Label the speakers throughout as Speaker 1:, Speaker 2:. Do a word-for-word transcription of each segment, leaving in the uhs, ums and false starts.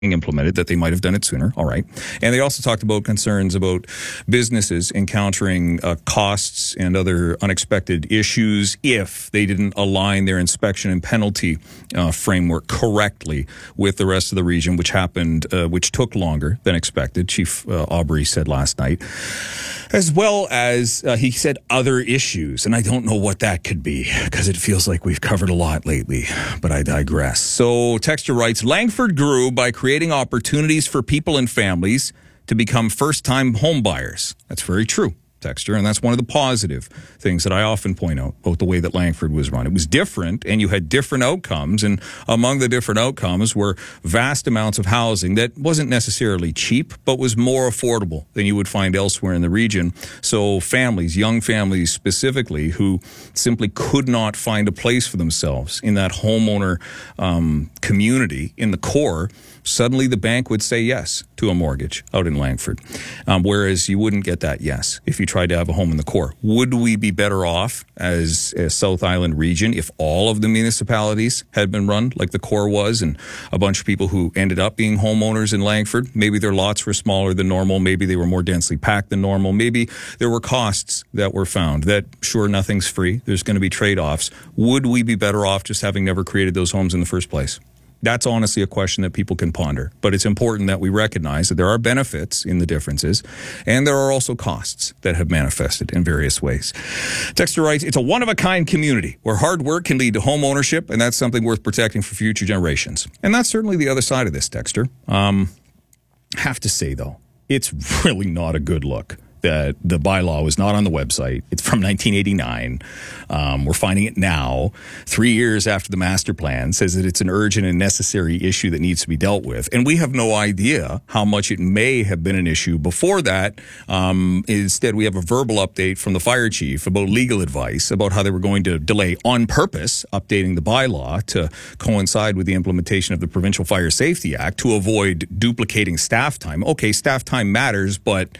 Speaker 1: implemented, that they might have done it sooner. All right. And they also talked about concerns about businesses encountering uh, costs and other unexpected issues if they didn't align their inspection and penalty uh, framework correctly with the rest of the region, which happened, uh, which took longer than expected, Chief uh, Aubrey said last night, as well as uh, he said other issues. And I don't know what that could be because it feels like we've covered a lot lately, but I digress. So Texture writes, Langford grew by creating creating opportunities for people and families to become first-time home buyers. That's very true, Texture, and that's one of the positive things that I often point out about the way that Langford was run. It was different, and you had different outcomes, and among the different outcomes were vast amounts of housing that wasn't necessarily cheap, but was more affordable than you would find elsewhere in the region. So families, young families specifically, who simply could not find a place for themselves in that homeowner um, community in the core, suddenly the bank would say yes to a mortgage out in Langford, um, whereas you wouldn't get that yes if you tried to have a home in the core. Would we be better off as a South Island region if all of the municipalities had been run like the core was, and a bunch of people who ended up being homeowners in Langford, maybe their lots were smaller than normal, maybe they were more densely packed than normal, maybe there were costs that were found that, sure, nothing's free, there's going to be trade-offs. Would we be better off just having never created those homes in the first place? That's honestly a question that people can ponder. But it's important that we recognize that there are benefits in the differences, and there are also costs that have manifested in various ways. Texter writes, it's a one-of-a-kind community where hard work can lead to home ownership, and that's something worth protecting for future generations. And that's certainly the other side of this, Texter. Um, have to say, though, it's really not a good look that the bylaw was not on the website. It's from nineteen eighty-nine. Um, we're finding it now, three years after the master plan, says that it's an urgent and necessary issue that needs to be dealt with. And we have no idea how much it may have been an issue before that. Um, instead, we have a verbal update from the fire chief about legal advice about how they were going to delay on purpose updating the bylaw to coincide with the implementation of the Provincial Fire Safety Act to avoid duplicating staff time. Okay, staff time matters, but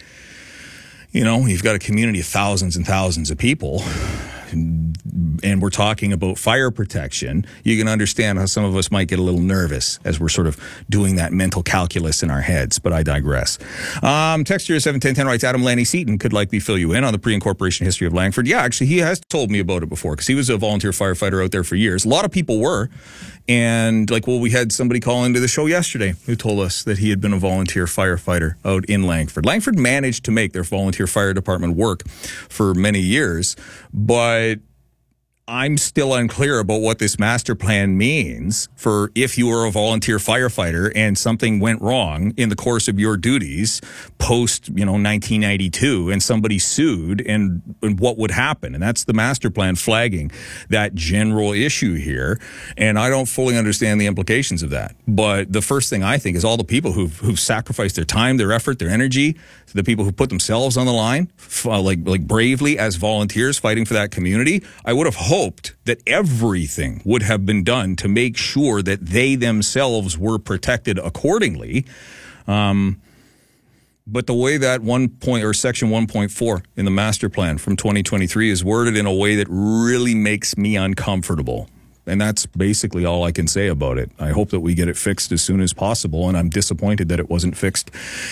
Speaker 1: you know, you've got a community of thousands and thousands of people, and we're talking about fire protection. You can understand how some of us might get a little nervous as we're sort of doing that mental calculus in our heads, but I digress. Um, Texture seven ten ten writes, Adam Lanny Seaton could likely fill you in on the pre-incorporation history of Langford. Yeah, actually, he has told me about it before because he was a volunteer firefighter out there for years. A lot of people were. And like, well, we had somebody call into the show yesterday who told us that he had been a volunteer firefighter out in Langford. Langford managed to make their volunteer fire department work for many years, but I'm still unclear about what this master plan means for if you were a volunteer firefighter and something went wrong in the course of your duties post, you know, nineteen ninety-two and somebody sued, and, and what would happen. And that's the master plan flagging that general issue here. And I don't fully understand the implications of that. But the first thing I think is all the people who've, who've sacrificed their time, their effort, their energy, the people who put themselves on the line, uh, like like bravely as volunteers fighting for that community. I would have hoped that everything would have been done to make sure that they themselves were protected accordingly. Um, but the way that one point or section one point four in the master plan from twenty twenty-three is worded in a way that really makes me uncomfortable. And that's basically all I can say about it. I hope that we get it fixed as soon as possible, and I'm disappointed that it wasn't fixed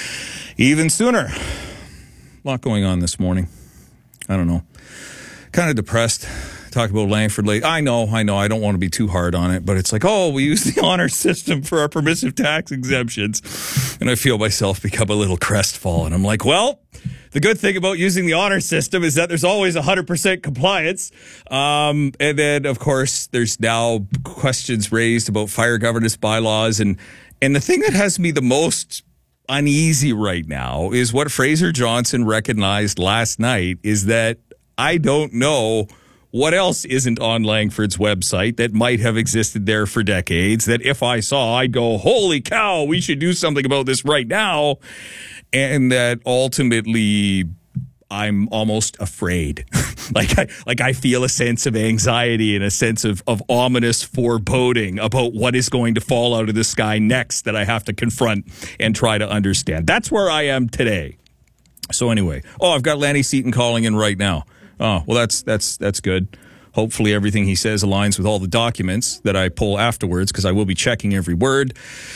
Speaker 1: even sooner. A lot going on this morning. I don't know. Kind of depressed. Talk about Langford late. I know, I know. I don't want to be too hard on it, but it's like, oh, we use the honor system for our permissive tax exemptions. And I feel myself become a little crestfallen. I'm like, well, the good thing about using the honor system is that there's always one hundred percent compliance. Um, and then, of course, there's now questions raised about fire governance bylaws. And, and the thing that has me the most uneasy right now is what Fraser Johnson recognized last night is that I don't know what else isn't on Langford's website that might have existed there for decades, that if I saw, I'd go, holy cow, we should do something about this right now. And that ultimately I'm almost afraid. like I like I feel a sense of anxiety and a sense of, of ominous foreboding about what is going to fall out of the sky next that I have to confront and try to understand. That's where I am today. So anyway, oh, I've got Lanny Seaton calling in right now. Oh, well, that's that's that's good. Hopefully everything he says aligns with all the documents that I pull afterwards, because I will be checking every word.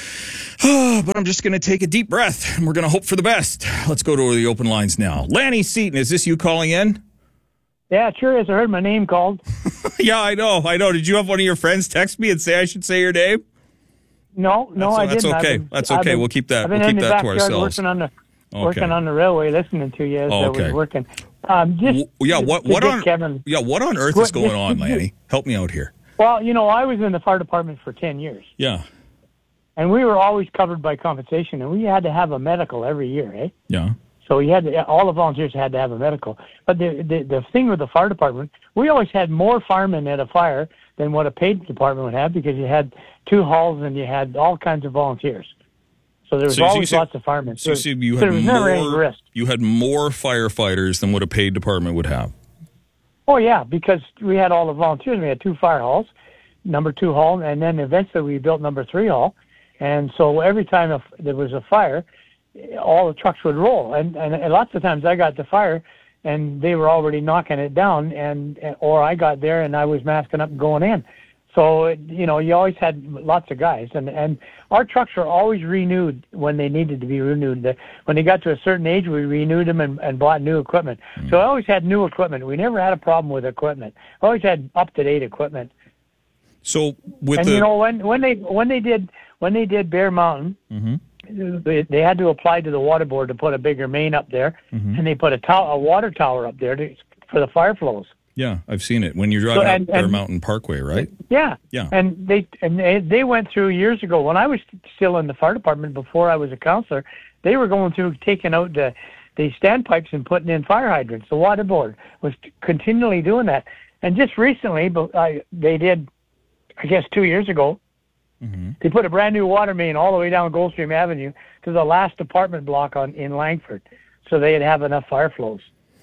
Speaker 1: But I'm just going to take a deep breath, and we're going to hope for the best. Let's go to the open lines now. Lanny Seaton, is this you calling in?
Speaker 2: Yeah, it sure is. I heard my name called.
Speaker 1: Yeah, I know. I know. Did you have one of your friends text me and say I should say your name?
Speaker 2: No, no,
Speaker 1: that's,
Speaker 2: I
Speaker 1: that's
Speaker 2: didn't.
Speaker 1: okay.
Speaker 2: Been,
Speaker 1: that's okay.
Speaker 2: Been,
Speaker 1: we'll keep that.
Speaker 2: I've been
Speaker 1: we'll
Speaker 2: in
Speaker 1: keep
Speaker 2: the
Speaker 1: that to
Speaker 2: backyard
Speaker 1: ourselves.
Speaker 2: working on the
Speaker 1: okay.
Speaker 2: working on the railway, listening to you as
Speaker 1: okay.
Speaker 2: I was working. Um, just
Speaker 1: w- yeah, what what on
Speaker 2: Kevin,
Speaker 1: yeah, what on earth
Speaker 2: what,
Speaker 1: is going
Speaker 2: just,
Speaker 1: on, Lanny? Help me out here.
Speaker 2: Well, you know, I was in the fire department for ten years.
Speaker 1: Yeah.
Speaker 2: And we were always covered by compensation, and we had to have a medical every year, eh?
Speaker 1: Yeah.
Speaker 2: So we had to, all the volunteers had to have a medical. But the, the the thing with the fire department, we always had more firemen at a fire than what a paid department would have, because you had two halls and you had all kinds of volunteers. So there was
Speaker 1: so
Speaker 2: always
Speaker 1: say,
Speaker 2: lots of firemen.
Speaker 1: So,
Speaker 2: so,
Speaker 1: so you
Speaker 2: so
Speaker 1: had
Speaker 2: there was
Speaker 1: more,
Speaker 2: never any risk.
Speaker 1: You had more firefighters than what a paid department would have.
Speaker 2: Oh yeah, because we had all the volunteers. We had two fire halls, number two hall, and then eventually we built number three hall. And so every time if there was a fire, all the trucks would roll. And, and and lots of times I got the fire, and they were already knocking it down, and or I got there and I was masking up and going in. So, you know, you always had lots of guys. And, and our trucks were always renewed when they needed to be renewed. When they got to a certain age, we renewed them and, and bought new equipment. Mm. So I always had new equipment. We never had a problem with equipment. I always had up-to-date equipment.
Speaker 1: So with
Speaker 2: and,
Speaker 1: the...
Speaker 2: you know, when, when, they, when, they did, when they did Bear Mountain, mm-hmm. they, they had to apply to the water board to put a bigger main up there, mm-hmm. and they put a, to- a water tower up there to, for the fire flows.
Speaker 1: Yeah, I've seen it when you're driving so, and, up Bear Mountain Parkway, right?
Speaker 2: Yeah,
Speaker 1: yeah.
Speaker 2: And they and they, they went through years ago when I was still in the fire department before I was a counselor. They were going through taking out the the standpipes and putting in fire hydrants. The water board was continually doing that. And just recently, I, they did, I guess two years ago, mm-hmm. they put a brand new water main all the way down Goldstream Avenue to the last apartment block on in Langford, so they'd have enough fire flows.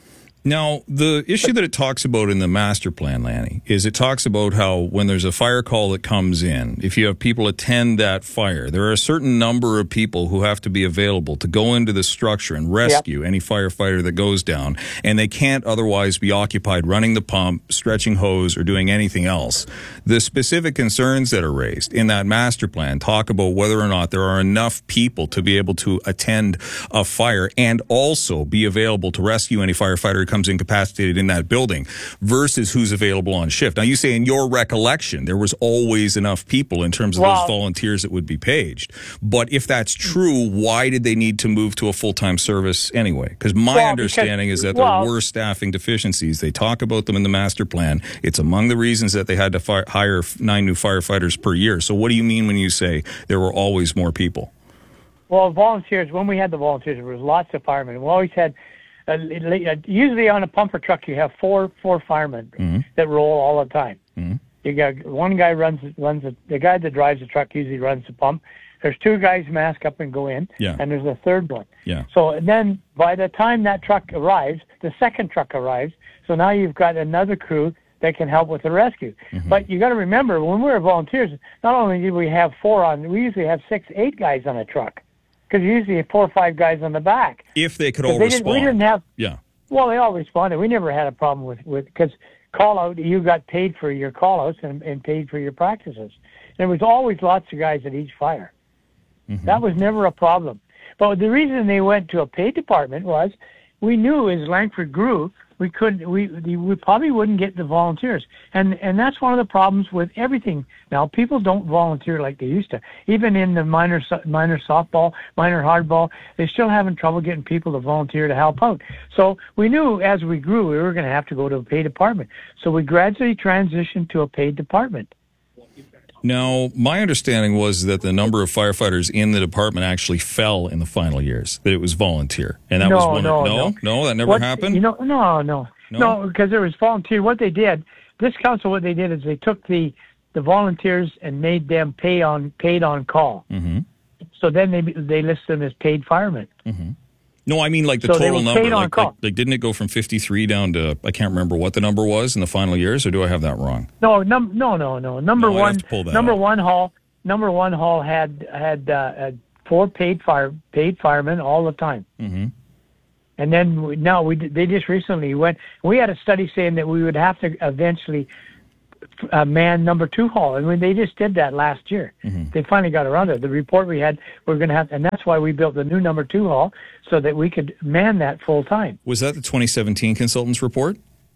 Speaker 1: Now, the issue that it talks about in the master plan, Lanny, is it talks about how when there's a fire call that comes in, if you have people attend that fire, there are a certain number of people who have to be available to go into the structure and rescue yep. any firefighter that goes down, and they can't otherwise be occupied running the pump, stretching hose, or doing anything else. The specific concerns that are raised in that master plan talk about whether or not there are enough people to be able to attend a fire and also be available to rescue any firefighter comes incapacitated in that building versus who's available on shift. Now, you say in your recollection there was always enough people in terms of well, those volunteers that would be paged. But if that's true, why did they need to move to a full-time service anyway? Because my well, understanding because, is that well, there were staffing deficiencies. They talk about them in the master plan. It's among the reasons that they had to fire, hire nine new firefighters per year. So what do you mean when you say there were always more people?
Speaker 2: Well, volunteers, when we had the volunteers, there was lots of firemen. We always had Uh, usually on a pumper truck, you have four four firemen mm-hmm. that roll all the time. Mm-hmm. You got one guy runs runs the, the guy that drives the truck usually runs the pump. There's two guys mask up and go in,
Speaker 1: yeah.
Speaker 2: and there's a third one.
Speaker 1: Yeah.
Speaker 2: So and then by the time that truck arrives, the second truck arrives. So now you've got another crew that can help with the rescue. Mm-hmm. But you got to remember, when we were volunteers, not only did we have four on, we usually have six, eight guys on a truck. Because usually you have four or five guys on the back.
Speaker 1: If they could all
Speaker 2: they
Speaker 1: respond.
Speaker 2: Didn't, we didn't have.
Speaker 1: Yeah.
Speaker 2: Well, they all responded. We never had a problem with with because call out. You got paid for your call outs and, and paid for your practices. There was always lots of guys at each fire. Mm-hmm. That was never a problem. But the reason they went to a paid department was we knew as Langford grew, we could we we probably wouldn't get the volunteers, and and that's one of the problems with everything now. People don't volunteer like they used to. Even in the minor minor softball, minor hardball, they're still having trouble getting people to volunteer to help out. So we knew as we grew, we were going to have to go to a paid department. So we gradually transitioned to a paid department.
Speaker 1: Now, my understanding was that the number of firefighters in the department actually fell in the final years, that it was volunteer. And that
Speaker 2: no,
Speaker 1: was one
Speaker 2: no,
Speaker 1: of, no,
Speaker 2: no,
Speaker 1: no, that never
Speaker 2: what,
Speaker 1: happened?
Speaker 2: You know, no, no, no, because there was volunteer. What they did, this council, what they did is they took the, the volunteers and made them pay on paid on call. Mm-hmm. So then they they list them as paid firemen. Mm-hmm.
Speaker 1: No, I mean like the
Speaker 2: so
Speaker 1: total number. Like,
Speaker 2: like,
Speaker 1: like, didn't it go from fifty-three down to, I can't remember what the number was in the final years, or do I have that wrong?
Speaker 2: No, num- no, no, no. Number
Speaker 1: no,
Speaker 2: one, number
Speaker 1: up.
Speaker 2: one hall, number one hall had had, uh, had four paid fire paid firemen all the time. Mm-hmm. And then we, now we they just recently went. We had a study saying that we would have to eventually uh, man number two hall, and when they just did that last year, mm-hmm. they finally got around it. The report we had, we're going to have, and that's why we built the new number two hall so that we could man that full time.
Speaker 1: Was that the twenty seventeen consultants report?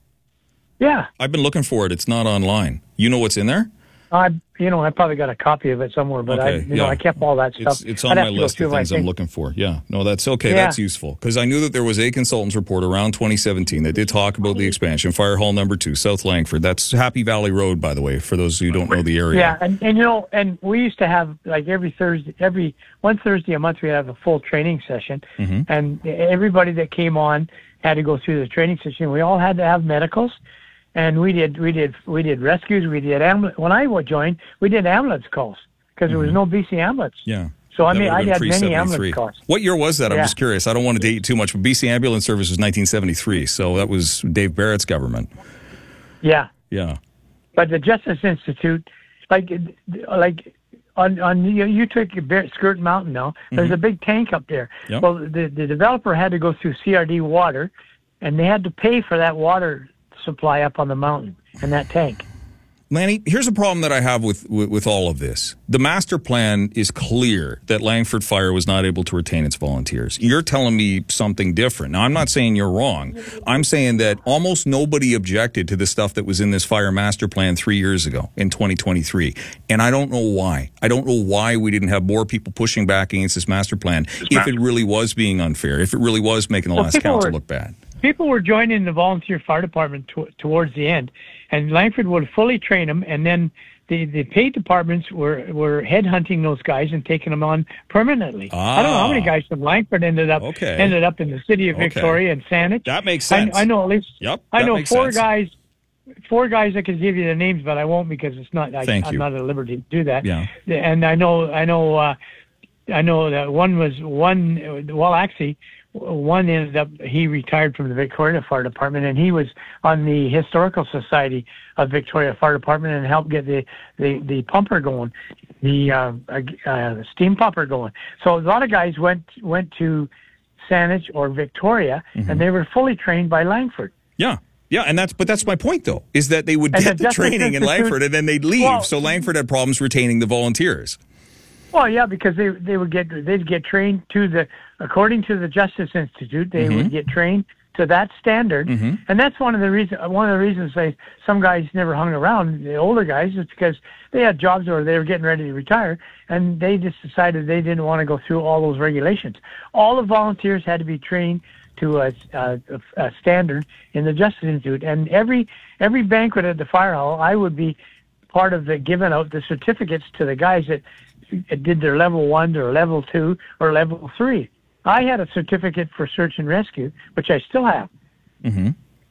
Speaker 2: Yeah,
Speaker 1: I've been looking for it. It's not online. You know what's in there?
Speaker 2: I, you know, I probably got a copy of it somewhere, but okay, I, you yeah. know, I kept all that stuff.
Speaker 1: It's, it's on my list of things I'm looking for. Yeah, no, that's okay. Yeah. That's useful because I knew that there was a consultant's report around twenty seventeen that did talk about the expansion. Fire Hall Number Two, South Langford. That's Happy Valley Road, by the way, for those who don't know the area.
Speaker 2: Yeah, and, and you know, and we used to have like every Thursday, every one Thursday a month, we have a full training session, mm-hmm. and everybody that came on had to go through the training session. We all had to have medicals. And we did, we did, we did rescues. We did ambulance. When I joined, we did ambulance calls because there was no B C ambulance.
Speaker 1: Yeah.
Speaker 2: So I mean, I had many ambulance calls.
Speaker 1: What year was that? I'm yeah. just curious. I don't want to date you too much, but B C Ambulance Service was nineteen seventy-three, so that was Dave Barrett's government.
Speaker 2: Yeah.
Speaker 1: Yeah.
Speaker 2: But the Justice Institute, like, like on on you, you took Skirt Mountain now. There's mm-hmm. a big tank up there. Yep. Well, the the developer had to go through C R D water, and they had to pay for that water supply up on the mountain in that tank.
Speaker 1: Lanny, here's a problem that I have with, with, with all of this. The master plan is clear that Langford Fire was not able to retain its volunteers. You're telling me something different. Now, I'm not saying you're wrong. I'm saying that almost nobody objected to the stuff that was in this fire master plan three years ago in twenty twenty-three. And I don't know why. I don't know why we didn't have more people pushing back against this master plan if it really was being unfair, if it really was making the well, last council look bad.
Speaker 2: People were joining the volunteer fire department to, towards the end, and Langford would fully train them, and then the, the paid departments were, were headhunting those guys and taking them on permanently.
Speaker 1: Ah,
Speaker 2: I don't know how many guys from Langford ended up
Speaker 1: okay.
Speaker 2: ended up in the city of Victoria okay. and Saanich.
Speaker 1: That makes sense.
Speaker 2: I, I know at least.
Speaker 1: Yep,
Speaker 2: I know four
Speaker 1: sense.
Speaker 2: guys. Four guys I could give you the names, but I won't because it's not. I,
Speaker 1: Thank
Speaker 2: I'm
Speaker 1: you.
Speaker 2: not at liberty to do that.
Speaker 1: Yeah.
Speaker 2: And I know. I know. Uh, I know that one was one. Well, actually. One ended up, he retired from the Victoria Fire Department, and he was on the Historical Society of Victoria Fire Department and helped get the, the, the pumper going, the uh, uh, steam pumper going. So a lot of guys went went to Saanich or Victoria, mm-hmm. and they were fully trained by Langford.
Speaker 1: Yeah. Yeah, and that's but that's my point, though, is that they would and get the, the training in Langford, and then they'd leave. Well, so Langford had problems retaining the volunteers.
Speaker 2: Well, yeah, because they they would get they'd get trained to the according to the Justice Institute, they mm-hmm. would get trained to that standard, mm-hmm. and that's one of the reasons. One of the reasons they some guys never hung around, the older guys, is because they had jobs or they were getting ready to retire, and they just decided they didn't want to go through all those regulations. All the volunteers had to be trained to a, a, a standard in the Justice Institute, and every every banquet at the fire hall, I would be part of the giving out the certificates to the guys that did their level one or level two or level three. I had a certificate for search and rescue, which I still have.
Speaker 1: Mm-hmm.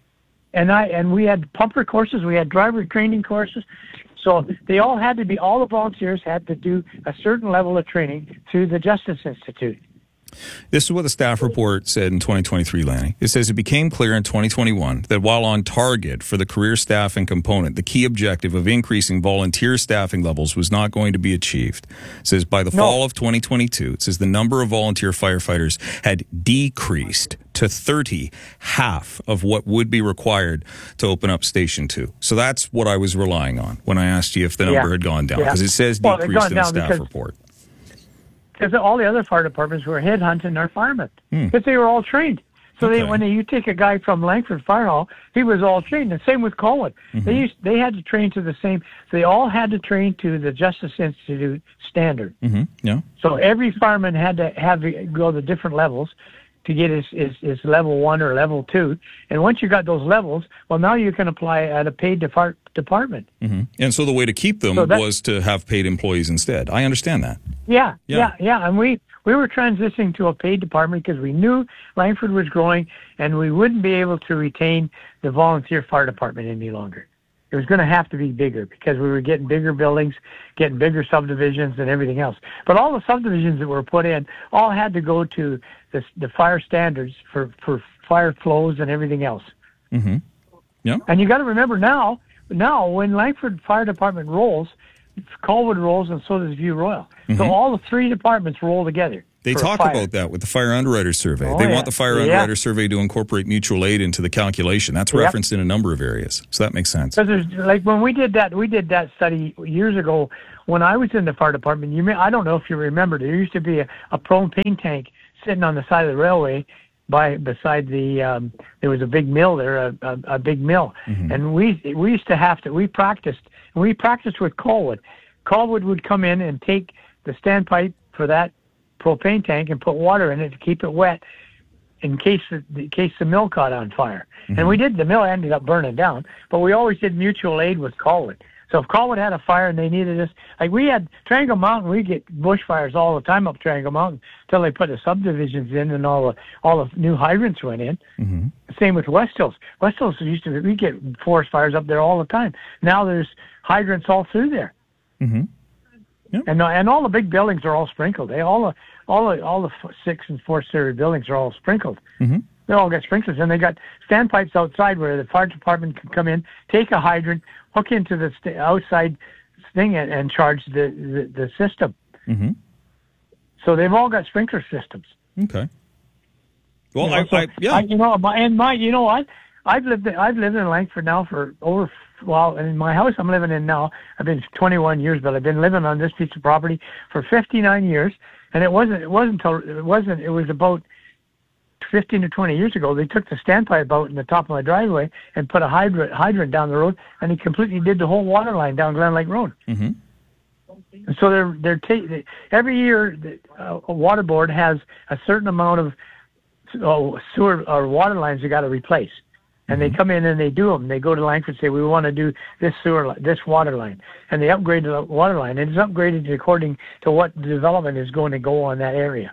Speaker 2: And I and we had pumper courses, we had driver training courses. So they all had to be, all the volunteers had to do a certain level of training through the Justice Institute.
Speaker 1: This is what the staff report said in twenty twenty-three, Lanny. It says it became clear in twenty twenty-one that while on target for the career staffing component, the key objective of increasing volunteer staffing levels was not going to be achieved. It says by the no. fall of twenty twenty-two, it says the number of volunteer firefighters had decreased to thirty, half of what would be required to open up Station two. So that's what I was relying on when I asked you if the number
Speaker 2: yeah.
Speaker 1: had gone down, because
Speaker 2: yeah.
Speaker 1: it says
Speaker 2: well,
Speaker 1: decreased in the staff
Speaker 2: because-
Speaker 1: report.
Speaker 2: Because all the other fire departments were headhunting our firemen because hmm. they were all trained. So okay. they, when they, you take a guy from Langford Fire Hall, he was all trained. The same with Colwood. Mm-hmm. They used, they had to train to the same. So they all had to train to the Justice Institute standard.
Speaker 1: Mm-hmm. Yeah.
Speaker 2: So every fireman had to have go to different levels to get his, his, his level one or level two. And once you got those levels, well, now you can apply at a paid depart, department.
Speaker 1: Mm-hmm. And so the way to keep them so that, was to have paid employees instead. I understand that.
Speaker 2: Yeah,
Speaker 1: yeah,
Speaker 2: yeah, yeah. And we, we were transitioning to a paid department because we knew Langford was growing and we wouldn't be able to retain the volunteer fire department any longer. It was going to have to be bigger because we were getting bigger buildings, getting bigger subdivisions and everything else. But all the subdivisions that were put in all had to go to the, the fire standards for, for fire flows and everything else.
Speaker 1: Mm-hmm. Yeah.
Speaker 2: And you got to remember now, now when Langford Fire Department rolls, Colwood rolls and so does View Royal. Mm-hmm. So all the three departments roll together.
Speaker 1: They
Speaker 2: for
Speaker 1: talk
Speaker 2: fire.
Speaker 1: about that with the Fire Underwriter Survey.
Speaker 2: Oh,
Speaker 1: they
Speaker 2: yeah.
Speaker 1: want the Fire
Speaker 2: Yeah.
Speaker 1: Underwriter Survey to incorporate mutual aid into the calculation. That's
Speaker 2: Yep.
Speaker 1: referenced in a number of areas. So that makes sense.
Speaker 2: Because there's like when we did that, we did that study years ago when I was in the fire department. You may, I don't know if you remember. There used to be a, a propane tank sitting on the side of the railway, by beside the. Um, there was a big mill there, a, a, a big mill,
Speaker 1: Mm-hmm.
Speaker 2: and we we used to have to. We practiced. We practiced with Colwood. Colwood would come in and take the standpipe for that propane tank and put water in it to keep it wet in case the, in case the mill caught on fire.
Speaker 1: Mm-hmm.
Speaker 2: And we did. The mill ended up burning down, but we always did mutual aid with Colwood. So if Colwood had a fire and they needed us, like we had Triangle Mountain, we get bushfires all the time up Triangle Mountain until they put the subdivisions in and all the all the new hydrants went in.
Speaker 1: Mm-hmm.
Speaker 2: Same with West Hills. West Hills used to we get forest fires up there all the time. Now there's hydrants all through there.
Speaker 1: Mm-hmm. Yep.
Speaker 2: And and all the big buildings are all sprinkled. They all the all the all the six and four story buildings are all sprinkled.
Speaker 1: Mm-hmm.
Speaker 2: They all got sprinklers, and they got standpipes outside where the fire department can come in, take a hydrant, hook into the st- outside thing, and, and charge the, the the system.
Speaker 1: Mm-hmm.
Speaker 2: So they've all got sprinkler systems.
Speaker 1: Okay. Well,
Speaker 2: You know,
Speaker 1: I,
Speaker 2: so
Speaker 1: I yeah.
Speaker 2: I, you know, my, and my, you know what? I've lived I've lived in Langford now for over well, in my house I'm living in now. I've been twenty-one years, but I've been living on this piece of property for fifty-nine years, and it wasn't it wasn't till, it wasn't it was about fifteen or twenty years ago. They took the standpipe out in the top of my driveway and put a hydrant hydrant down the road, and they completely did the whole water line down Glen Lake Road.
Speaker 1: Mm-hmm.
Speaker 2: And so they're they're ta- every year the, uh, a water board has a certain amount of uh, sewer or water lines they got to replace, and
Speaker 1: Mm-hmm.
Speaker 2: they come in and they do them. They go to Langford and say we want to do this sewer li- this water line, and they upgrade the water line, and it's upgraded according to what development is going to go on that area.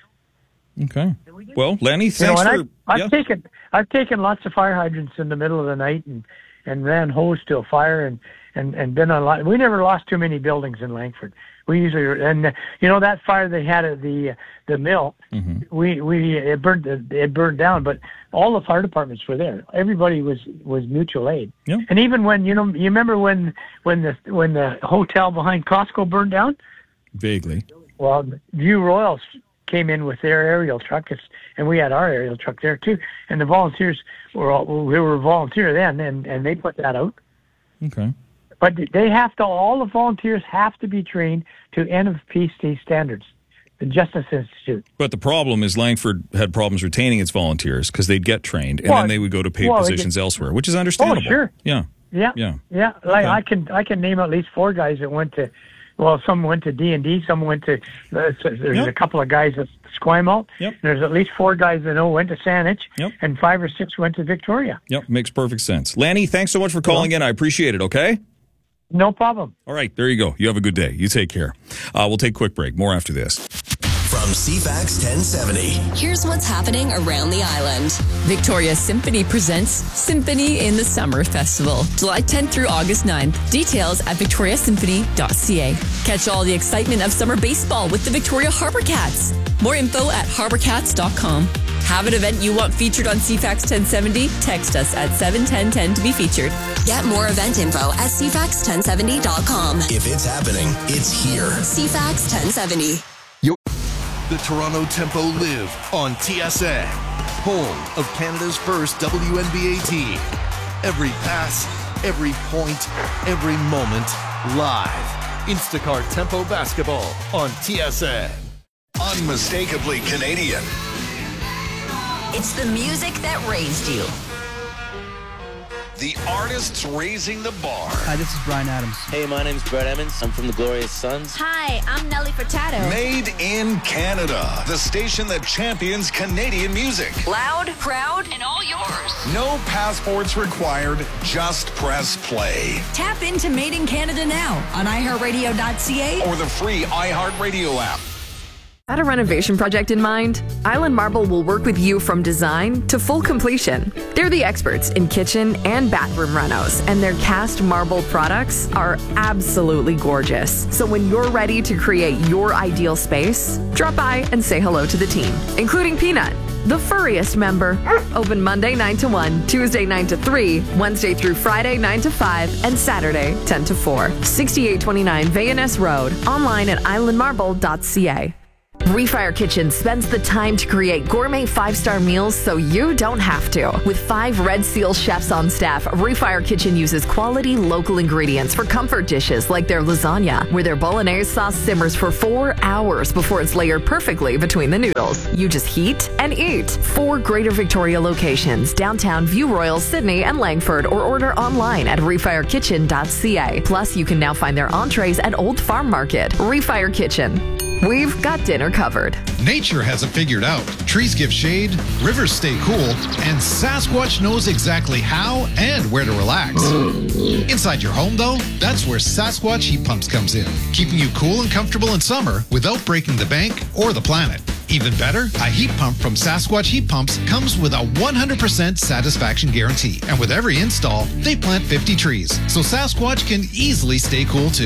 Speaker 1: Okay. Well, Lenny,
Speaker 2: You know,
Speaker 1: thanks
Speaker 2: and
Speaker 1: for.
Speaker 2: I've, I've
Speaker 1: yeah.
Speaker 2: taken I've taken lots of fire hydrants in the middle of the night and and ran hose to a fire and and and been on a lot. We never lost too many buildings in Langford. We usually and uh, you know that fire they had at the uh, the mill.
Speaker 1: Mm-hmm.
Speaker 2: We we it burned it burned down, but all the fire departments were there. Everybody was was mutual aid.
Speaker 1: Yep.
Speaker 2: And even when you know you remember when when the when the hotel behind Costco burned down.
Speaker 1: Vaguely.
Speaker 2: Well, View Royals came in with their aerial truck, it's, and we had our aerial truck there too. And the volunteers were all, we were volunteer then, and, and they put that out.
Speaker 1: Okay.
Speaker 2: But they have to, all the volunteers have to be trained to N F P C standards, the Justice Institute.
Speaker 1: But the problem is Langford had problems retaining its volunteers because they'd get trained and
Speaker 2: Well,
Speaker 1: then they would go to paid
Speaker 2: well, they
Speaker 1: positions
Speaker 2: get-
Speaker 1: elsewhere, which is understandable.
Speaker 2: Oh, sure.
Speaker 1: Yeah.
Speaker 2: Yeah,
Speaker 1: Yeah.
Speaker 2: yeah. Like
Speaker 1: Okay.
Speaker 2: I can, I can name at least four guys that went to. Well, some went to D and D, some went to. Uh, there's
Speaker 1: Yep.
Speaker 2: a couple of guys at Esquimalt.
Speaker 1: Yep.
Speaker 2: There's at least four guys that know went to Saanich,
Speaker 1: Yep.
Speaker 2: and five or six went to Victoria.
Speaker 1: Yep. Makes perfect sense. Lanny, thanks so much for calling in. I appreciate it. Okay.
Speaker 2: No problem.
Speaker 1: All right. There you go. You have a good day. You take care. Uh, we'll take a quick break. More after this.
Speaker 3: From C FAX ten seventy.
Speaker 4: Here's what's happening around the island.
Speaker 5: Victoria Symphony presents Symphony in the Summer Festival, July tenth through August ninth. Details at victoria symphony dot c a. Catch all the excitement of summer baseball with the Victoria Harbour Cats. More info at harbour cats dot com. Have an event you want featured on C FAX ten seventy? Text us at seven one zero one zero to be featured.
Speaker 4: Get more event info at c fax ten seventy dot com.
Speaker 3: If it's happening, it's here.
Speaker 4: C FAX ten seventy.
Speaker 6: The Toronto Tempo live on T S N, home of Canada's first W N B A team. Every pass, every point, every moment, live. Instacart Tempo Basketball on T S N.
Speaker 3: Unmistakably Canadian.
Speaker 4: It's the music that raised you.
Speaker 3: The artists raising the bar.
Speaker 7: Hi, this is Brian Adams.
Speaker 8: Hey, my name's Brett Emmons. I'm from the Glorious Sons.
Speaker 9: Hi, I'm Nelly Furtado.
Speaker 3: Made in Canada. The station that champions Canadian music.
Speaker 4: Loud, proud, and all yours.
Speaker 3: No passports required. Just press play.
Speaker 9: Tap into Made in Canada now on i heart radio dot c a
Speaker 3: Or the free iHeartRadio app.
Speaker 10: Got a renovation project in mind? Island Marble will work with you from design to full completion. They're the experts in kitchen and bathroom renos, and their cast marble products are absolutely gorgeous. So when you're ready to create your ideal space, drop by and say hello to the team, including Peanut, the furriest member. Open Monday nine to one, Tuesday nine to three, Wednesday through Friday nine to five, and Saturday ten to four. sixty-eight twenty-nine Vayaness Road. Online at island marble dot c a. Refire Kitchen spends the time to create gourmet five-star meals so you don't have to. With five Red Seal chefs on staff, Refire Kitchen uses quality local ingredients for comfort dishes like their lasagna, where their bolognese sauce simmers for four hours before it's layered perfectly between the noodles. You just heat and eat. Four Greater Victoria locations, downtown, View Royal, Sydney, and Langford, or order online at refire kitchen dot c a. Plus, you can now find their entrees at Old Farm Market. Refire Kitchen. We've got dinner covered.
Speaker 7: Nature has it figured out. Trees give shade, rivers stay cool, and Sasquatch knows exactly how and where to relax. Inside your home, though, that's where Sasquatch Heat Pumps comes in, keeping you cool and comfortable in summer without breaking the bank or the planet. Even better, a heat pump from Sasquatch Heat Pumps comes with a one hundred percent satisfaction guarantee. And with every install, they plant fifty trees, so Sasquatch can easily stay cool too.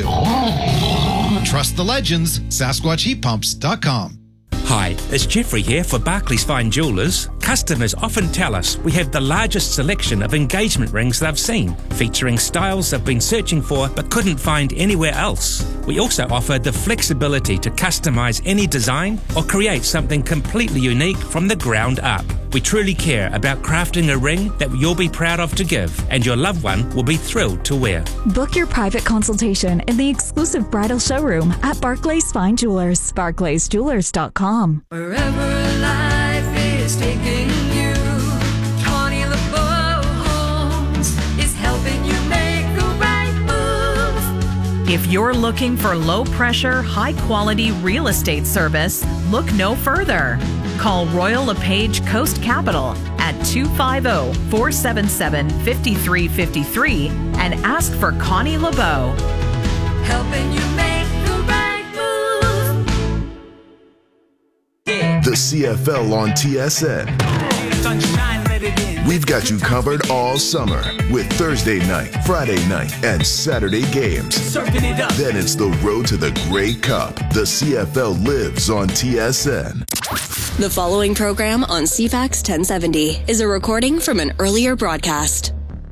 Speaker 7: Trust the legends, Sasquatch Heat Pumps dot com.
Speaker 11: Hi, it's Jeffrey here for Barclays Fine Jewelers. Customers often tell us we have the largest selection of engagement rings they've seen, featuring styles they've been searching for but couldn't find anywhere else. We also offer the flexibility to customize any design or create something completely unique from the ground up. We truly care about crafting a ring that you'll be proud of to give, and your loved one will be thrilled to wear.
Speaker 12: Book your private consultation in the exclusive bridal showroom at Barclays Fine Jewelers, barclays jewelers dot com.
Speaker 13: Wherever life is taking you, Connie LeBeau Homes is helping you make the right move.
Speaker 14: If you're looking for low-pressure, high-quality real estate service, look no further. Call Royal LePage Coast Capital at two five zero, four seven seven, five three five three and ask for Connie LeBeau.
Speaker 13: Helping you make the right move.
Speaker 15: The C F L on T S N. We've got you covered all summer with Thursday night, Friday night, and Saturday games. Then it's the road to the Grey Cup. The C F L lives on T S N.
Speaker 16: The following program on C FAX ten seventy is a recording from an earlier broadcast.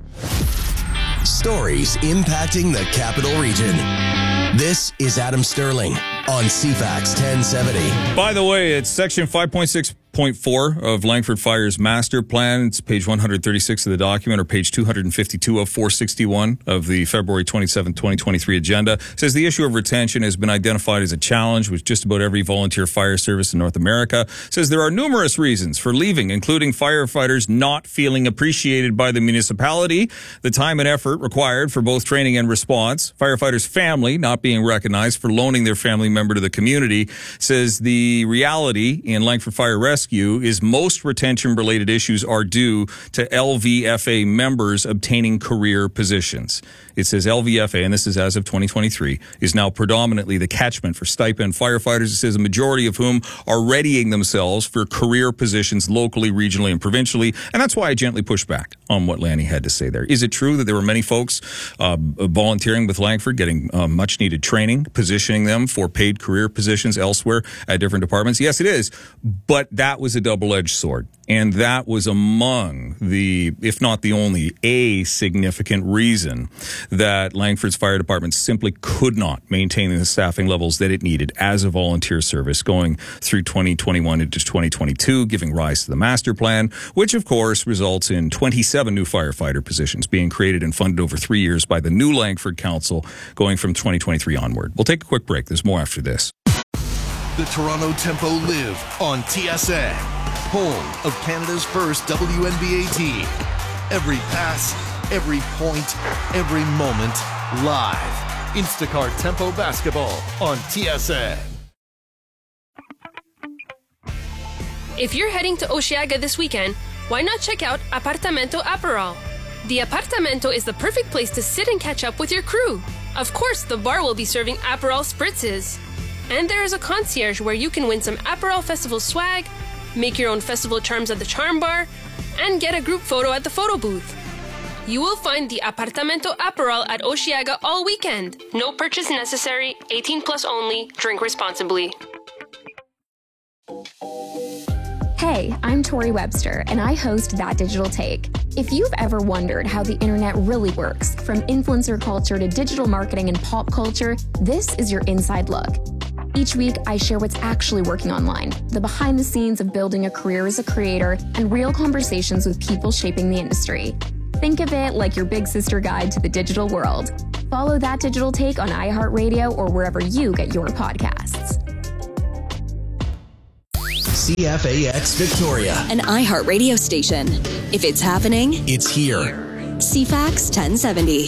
Speaker 17: Stories impacting the Capital Region. This is Adam Sterling on C FAX ten seventy.
Speaker 1: By the way, it's section five point six point four of Langford Fire's master plan. It's page one hundred thirty-six of the document, or page two hundred fifty-two of four sixty-one of the February twenty-seventh, twenty twenty-three agenda. It says the issue of retention has been identified as a challenge with just about every volunteer fire service in North America. It says there are numerous reasons for leaving, including firefighters not feeling appreciated by the municipality, the time and effort required for both training and response, firefighters' family not being recognized for loaning their family member to the community. It says the reality in Langford Fire Rescue is most retention-related issues are due to L V F A members obtaining career positions. It says L V F A, and this is as of twenty twenty-three, is now predominantly the catchment for stipend firefighters. It says a majority of whom are readying themselves for career positions locally, regionally, and provincially. And that's why I gently push back on what Lanny had to say there. Is it true that there were many folks uh, volunteering with Langford, getting uh, much-needed training, positioning them for paid career positions elsewhere at different departments? Yes, it is. But that was a double-edged sword. And that was among the, if not the only, a significant reason that Langford's fire department simply could not maintain the staffing levels that it needed as a volunteer service going through twenty twenty-one into twenty twenty-two, giving rise to the master plan, which of course results in twenty-seven new firefighter positions being created and funded over three years by the new Langford Council going from twenty twenty-three onward. We'll take a quick break. There's more after this.
Speaker 6: The Toronto Tempo live on T S A, home of Canada's first W N B A team. Every pass, every point, every moment, live. Instacart Tempo Basketball on T S A.
Speaker 18: If you're heading to Osheaga this weekend, why not check out Apartamento Aperol? The Apartamento is the perfect place to sit and catch up with your crew. Of course, the bar will be serving Aperol spritzes. And there is a concierge where you can win some Aperol Festival swag, make your own festival charms at the Charm Bar, and get a group photo at the photo booth. You will find the Apartamento Aperol at Osheaga all weekend. No purchase necessary, eighteen plus only, drink responsibly.
Speaker 19: Hey, I'm Tori Webster, and I host That Digital Take. If you've ever wondered how the internet really works, from influencer culture to digital marketing and pop culture, this is your inside look. Each week, I share what's actually working online, the behind the scenes of building a career as a creator, and real conversations with people shaping the industry. Think of it like your big sister guide to the digital world. Follow That Digital Take on iHeartRadio or wherever you get your podcasts.
Speaker 17: C F A X Victoria,
Speaker 16: An iHeartRadio station. If it's happening,
Speaker 17: it's here.
Speaker 16: C FAX ten seventy.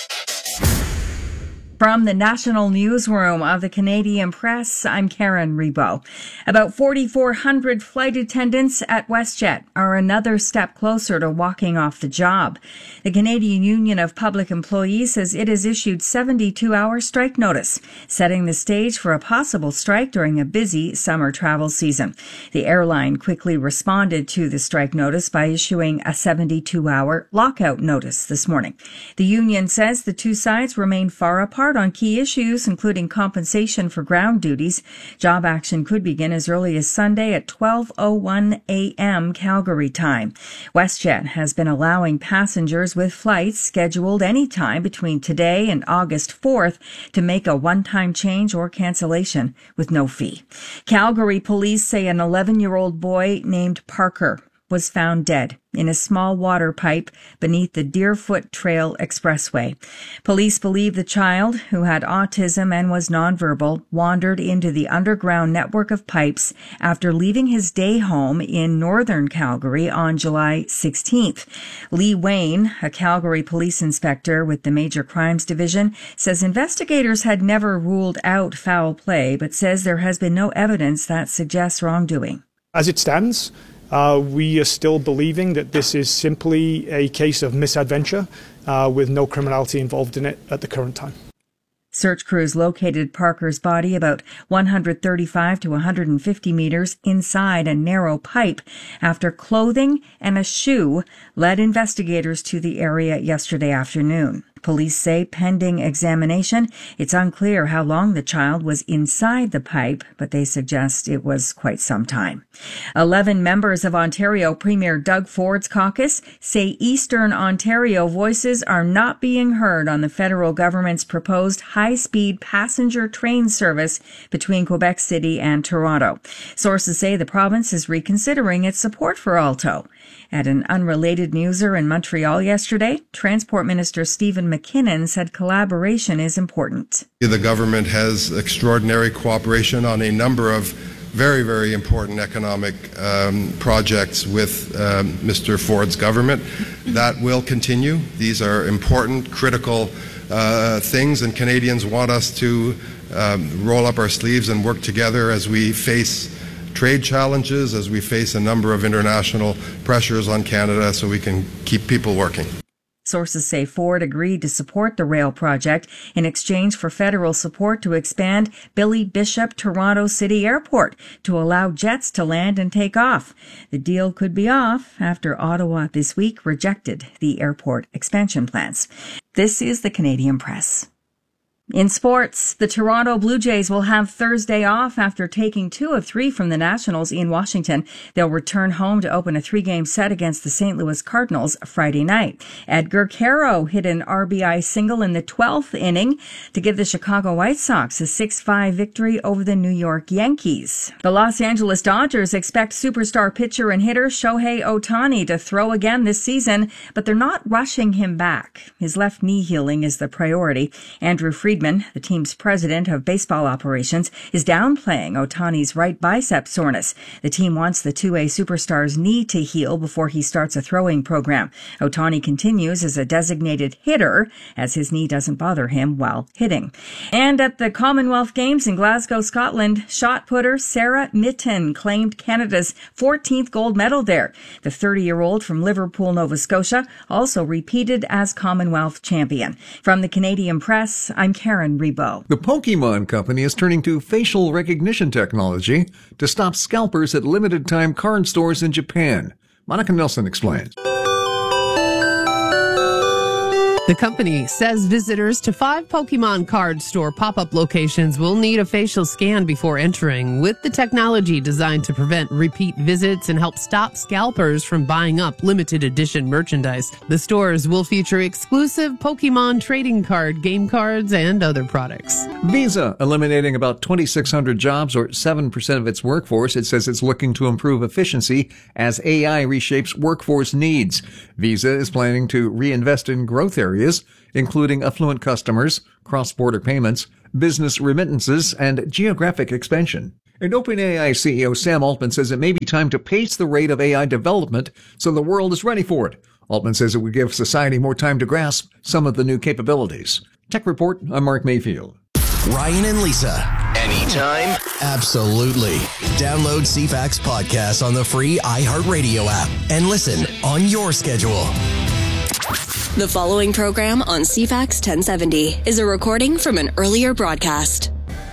Speaker 20: From the National Newsroom of the Canadian Press, I'm Karen Rebo. About forty-four hundred flight attendants at WestJet are another step closer to walking off the job. The Canadian Union of Public Employees says it has issued seventy-two hour strike notice, setting the stage for a possible strike during a busy summer travel season. The airline quickly responded to the strike notice by issuing a seventy-two hour lockout notice this morning. The union says the two sides remain far apart on key issues, including compensation for ground duties. Job action could begin as early as Sunday at twelve oh one a.m. Calgary time. WestJet has been allowing passengers with flights scheduled any time between today and August fourth to make a one-time change or cancellation with no fee. Calgary police say an eleven-year-old boy named Parker was found dead in a small water pipe beneath the Deerfoot Trail Expressway. Police believe the child, who had autism and was nonverbal, wandered into the underground network of pipes after leaving his day home in northern Calgary on July sixteenth. Lee Wayne, a Calgary police inspector with the Major Crimes Division, says investigators had never ruled out foul play, but says there has been no evidence that suggests wrongdoing.
Speaker 21: As it stands, Uh, we are still believing that this is simply a case of misadventure uh, with no criminality involved in it at the current time.
Speaker 20: Search crews located Parker's body about one hundred thirty-five to one hundred fifty meters inside a narrow pipe after clothing and a shoe led investigators to the area yesterday afternoon. Police say pending examination, it's unclear how long the child was inside the pipe, but they suggest it was quite some time. Eleven members of Ontario Premier Doug Ford's caucus say Eastern Ontario voices are not being heard on the federal government's proposed high-speed passenger train service between Quebec City and Toronto. Sources say the province is reconsidering its support for Alto. At an unrelated newser in Montreal yesterday, Transport Minister Stephen McKinnon said collaboration is important.
Speaker 22: The government has extraordinary cooperation on a number of very, very important economic um, projects with um, Mister Ford's government. That will continue. These are important, critical uh, things, and Canadians want us to um, roll up our sleeves and work together as we face trade challenges, as we face a number of international pressures on Canada, so we can keep people working.
Speaker 20: Sources say Ford agreed to support the rail project in exchange for federal support to expand Billy Bishop Toronto City Airport to allow jets to land and take off. The deal could be off after Ottawa this week rejected the airport expansion plans. This is the Canadian Press. In sports, the Toronto Blue Jays will have Thursday off after taking two of three from the Nationals in Washington. They'll return home to open a three-game set against the Saint Louis Cardinals Friday night. Edgar Caro hit an R B I single in the twelfth inning to give the Chicago White Sox a six five victory over the New York Yankees. The Los Angeles Dodgers expect superstar pitcher and hitter Shohei Ohtani to throw again this season, but they're not rushing him back. His left knee healing is the priority. Andrew Friedman, the team's president of baseball operations, is downplaying Ohtani's right bicep soreness. The team wants the two A superstar's knee to heal before he starts a throwing program. Ohtani continues as a designated hitter, as his knee doesn't bother him while hitting. And at the Commonwealth Games in Glasgow, Scotland, shot putter Sarah Mitten claimed Canada's fourteenth gold medal there. The thirty-year-old from Liverpool, Nova Scotia, also repeated as Commonwealth champion. From the Canadian Press, I'm Karen Rebo.
Speaker 23: The Pokemon Company is turning to facial recognition technology to stop scalpers at limited-time card stores in Japan. Monica Nelson explains.
Speaker 2: The company says visitors to five Pokemon card store pop-up locations will need a facial scan before entering, with the technology designed to prevent repeat visits and help stop scalpers from buying up limited edition merchandise. The stores will feature exclusive Pokemon trading card, game cards, and other products.
Speaker 23: Visa eliminating about twenty-six hundred jobs, or seven percent of its workforce. It says it's looking to improve efficiency as A I reshapes workforce needs. Visa is planning to reinvest in growth areas, including affluent customers, cross-border payments, business remittances, and geographic expansion. And OpenAI C E O Sam Altman says it may be time to pace the rate of A I development so the world is ready for it. Altman says it would give society more time to grasp some of the new capabilities. Tech Report, I'm Mark Mayfield.
Speaker 17: Ryan and Lisa.
Speaker 3: Anytime?
Speaker 17: Absolutely. Download C FAX podcast on the free iHeartRadio app and listen on your schedule.
Speaker 16: The following program on C FAX ten seventy is a recording from an earlier broadcast.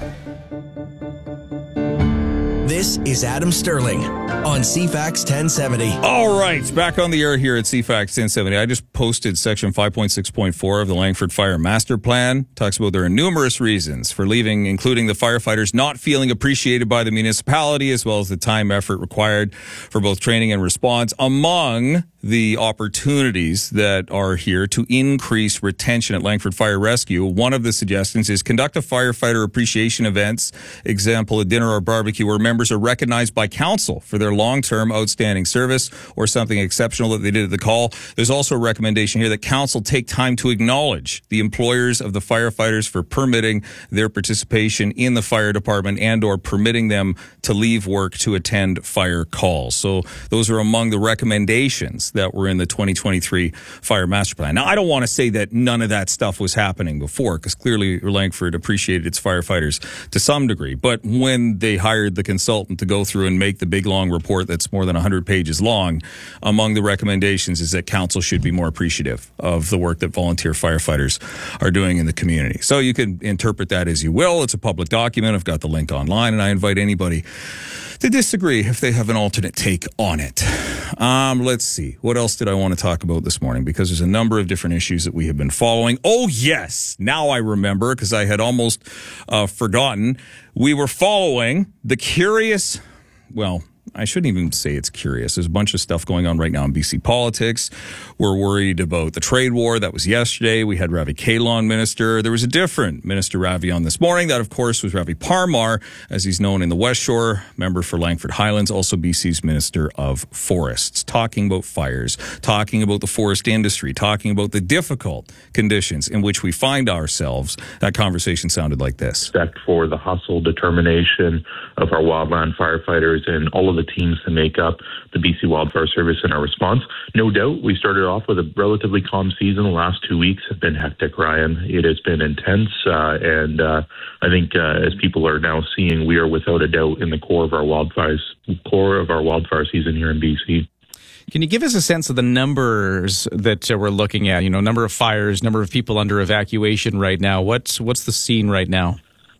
Speaker 17: This is Adam Sterling on C FAX ten seventy.
Speaker 1: All right, back on the air here at C FAX ten seventy. I just posted section five point six point four of the Langford Fire Master Plan. Talks about there are numerous reasons for leaving, including the firefighters not feeling appreciated by the municipality, as well as the time effort required for both training and response. Among the opportunities that are here to increase retention at Langford Fire Rescue, one of the suggestions is conduct a firefighter appreciation events, example, a dinner or barbecue, where members are recognized by council for their long-term outstanding service or something exceptional that they did at the call. There's also a recommendation here that council take time to acknowledge the employers of the firefighters for permitting their participation in the fire department and or permitting them to leave work to attend fire calls. So those are among the recommendations that were in the twenty twenty-three Fire Master Plan. Now, I don't want to say that none of that stuff was happening before, because clearly Langford appreciated its firefighters to some degree. But when they hired the consultant to go through and make the big, long report that's more than one hundred pages long, among the recommendations is that council should be more appreciative of the work that volunteer firefighters are doing in the community. So you can interpret that as you will. It's a public document. I've got the link online, and I invite anybody to disagree if they have an alternate take on it. Um, let's see. What else did I want to talk about this morning? Because there's a number of different issues that we have been following. Oh, yes. Now I remember, because I had almost uh, forgotten. We were following the curious, well, I shouldn't even say it's curious. There's a bunch of stuff going on right now in B C politics. We're worried about the trade war. That was yesterday. We had Ravi Kahlon minister. There was a different Minister Ravi on this morning. That, of course, was Ravi Parmar, as he's known in the West Shore, member for Langford Highlands, also B C's Minister of Forests, talking about fires, talking about the forest industry, talking about the difficult conditions in which we find ourselves. That conversation sounded like this.
Speaker 5: Respect for the hustle, determination of our wildland firefighters and all of the teams that make up the B C Wildfire Service in our response. No doubt, we started off with a relatively calm season. The last two weeks have been hectic, Ryan. It has been intense, uh, and uh, I think uh, as people are now seeing, we are without a doubt in the core of our wildfires, core of our wildfire season here in B C.
Speaker 8: Can you give us a sense of the numbers that uh, we're looking at? You know, number of fires, number of people under evacuation right now. What's what's the scene right now?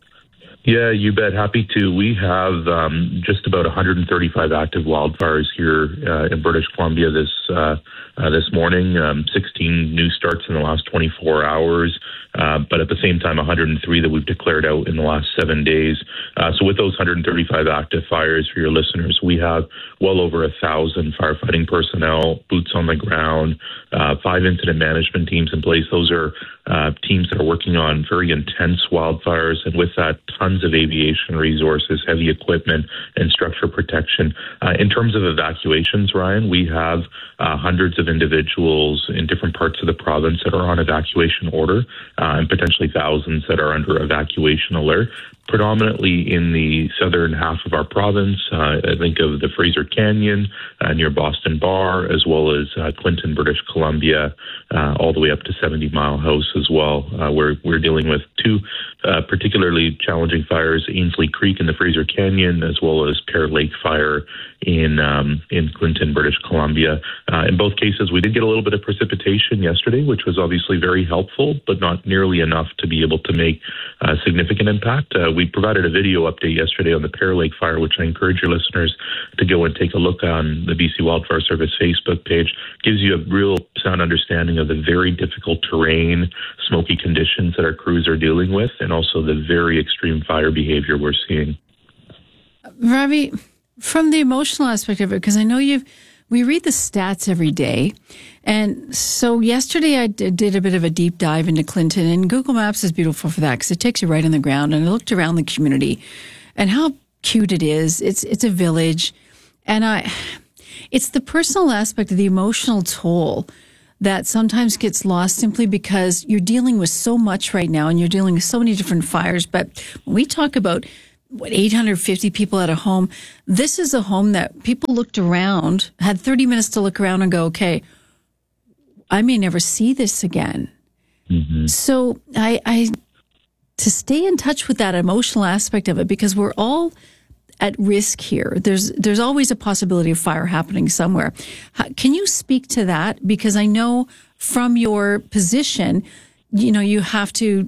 Speaker 5: Yeah, you bet. Happy to. We have um, just about one hundred thirty-five active wildfires here uh, in British Columbia this uh, uh, this morning. Um, sixteen new starts in the last twenty-four hours, uh, but at the same time, one hundred three that we've declared out in the last seven days. Uh, so with those one hundred thirty-five active fires, for your listeners, we have well over a thousand firefighting personnel, boots on the ground, uh, five incident management teams in place. Those are uh, teams that are working on very intense wildfires, and with that, tons of aviation resources, heavy equipment, and structure protection. Uh, in terms of evacuations, Ryan, we have uh, hundreds of individuals in different parts of the province that are on evacuation order, uh, and potentially thousands that are under evacuation alert. Predominantly in the southern half of our province. Uh, I think of the Fraser Canyon uh, near Boston Bar, as well as uh, Clinton, British Columbia, uh, all the way up to seventy Mile House as well, uh, where we're dealing with two uh, particularly challenging fires, Ainsley Creek in the Fraser Canyon, as well as Pear Lake Fire in um, in Clinton, British Columbia. Uh, in both cases, we did get a little bit of precipitation yesterday, which was obviously very helpful, but not nearly enough to be able to make a significant impact. Uh, we provided a video update yesterday on the Pear Lake fire, which I encourage your listeners to go and take a look on the B C Wildfire Service Facebook page. Gives you a real sound understanding of the very difficult terrain, smoky conditions that our crews are dealing with, and also the very extreme fire behavior we're seeing.
Speaker 4: Ravi, from the emotional aspect of it, because I know you've, we read the stats every day. And so yesterday I d- did a bit of a deep dive into Clinton, and Google Maps is beautiful for that because it takes you right on the ground. And I looked around the community and how cute it is. It's, it's a village. And I, it's the personal aspect of the emotional toll that sometimes gets lost simply because you're dealing with so much right now and you're dealing with so many different fires. But when we talk about what, eight hundred fifty people at a home, this is a home that people looked around, had thirty minutes to look around and go, okay, I may never see this again. Mm-hmm. So I, I, to stay in touch with that emotional aspect of it, because we're all at risk here. There's there's always a possibility of fire happening somewhere. How, can you speak to that? Because I know from your position, you know, you have to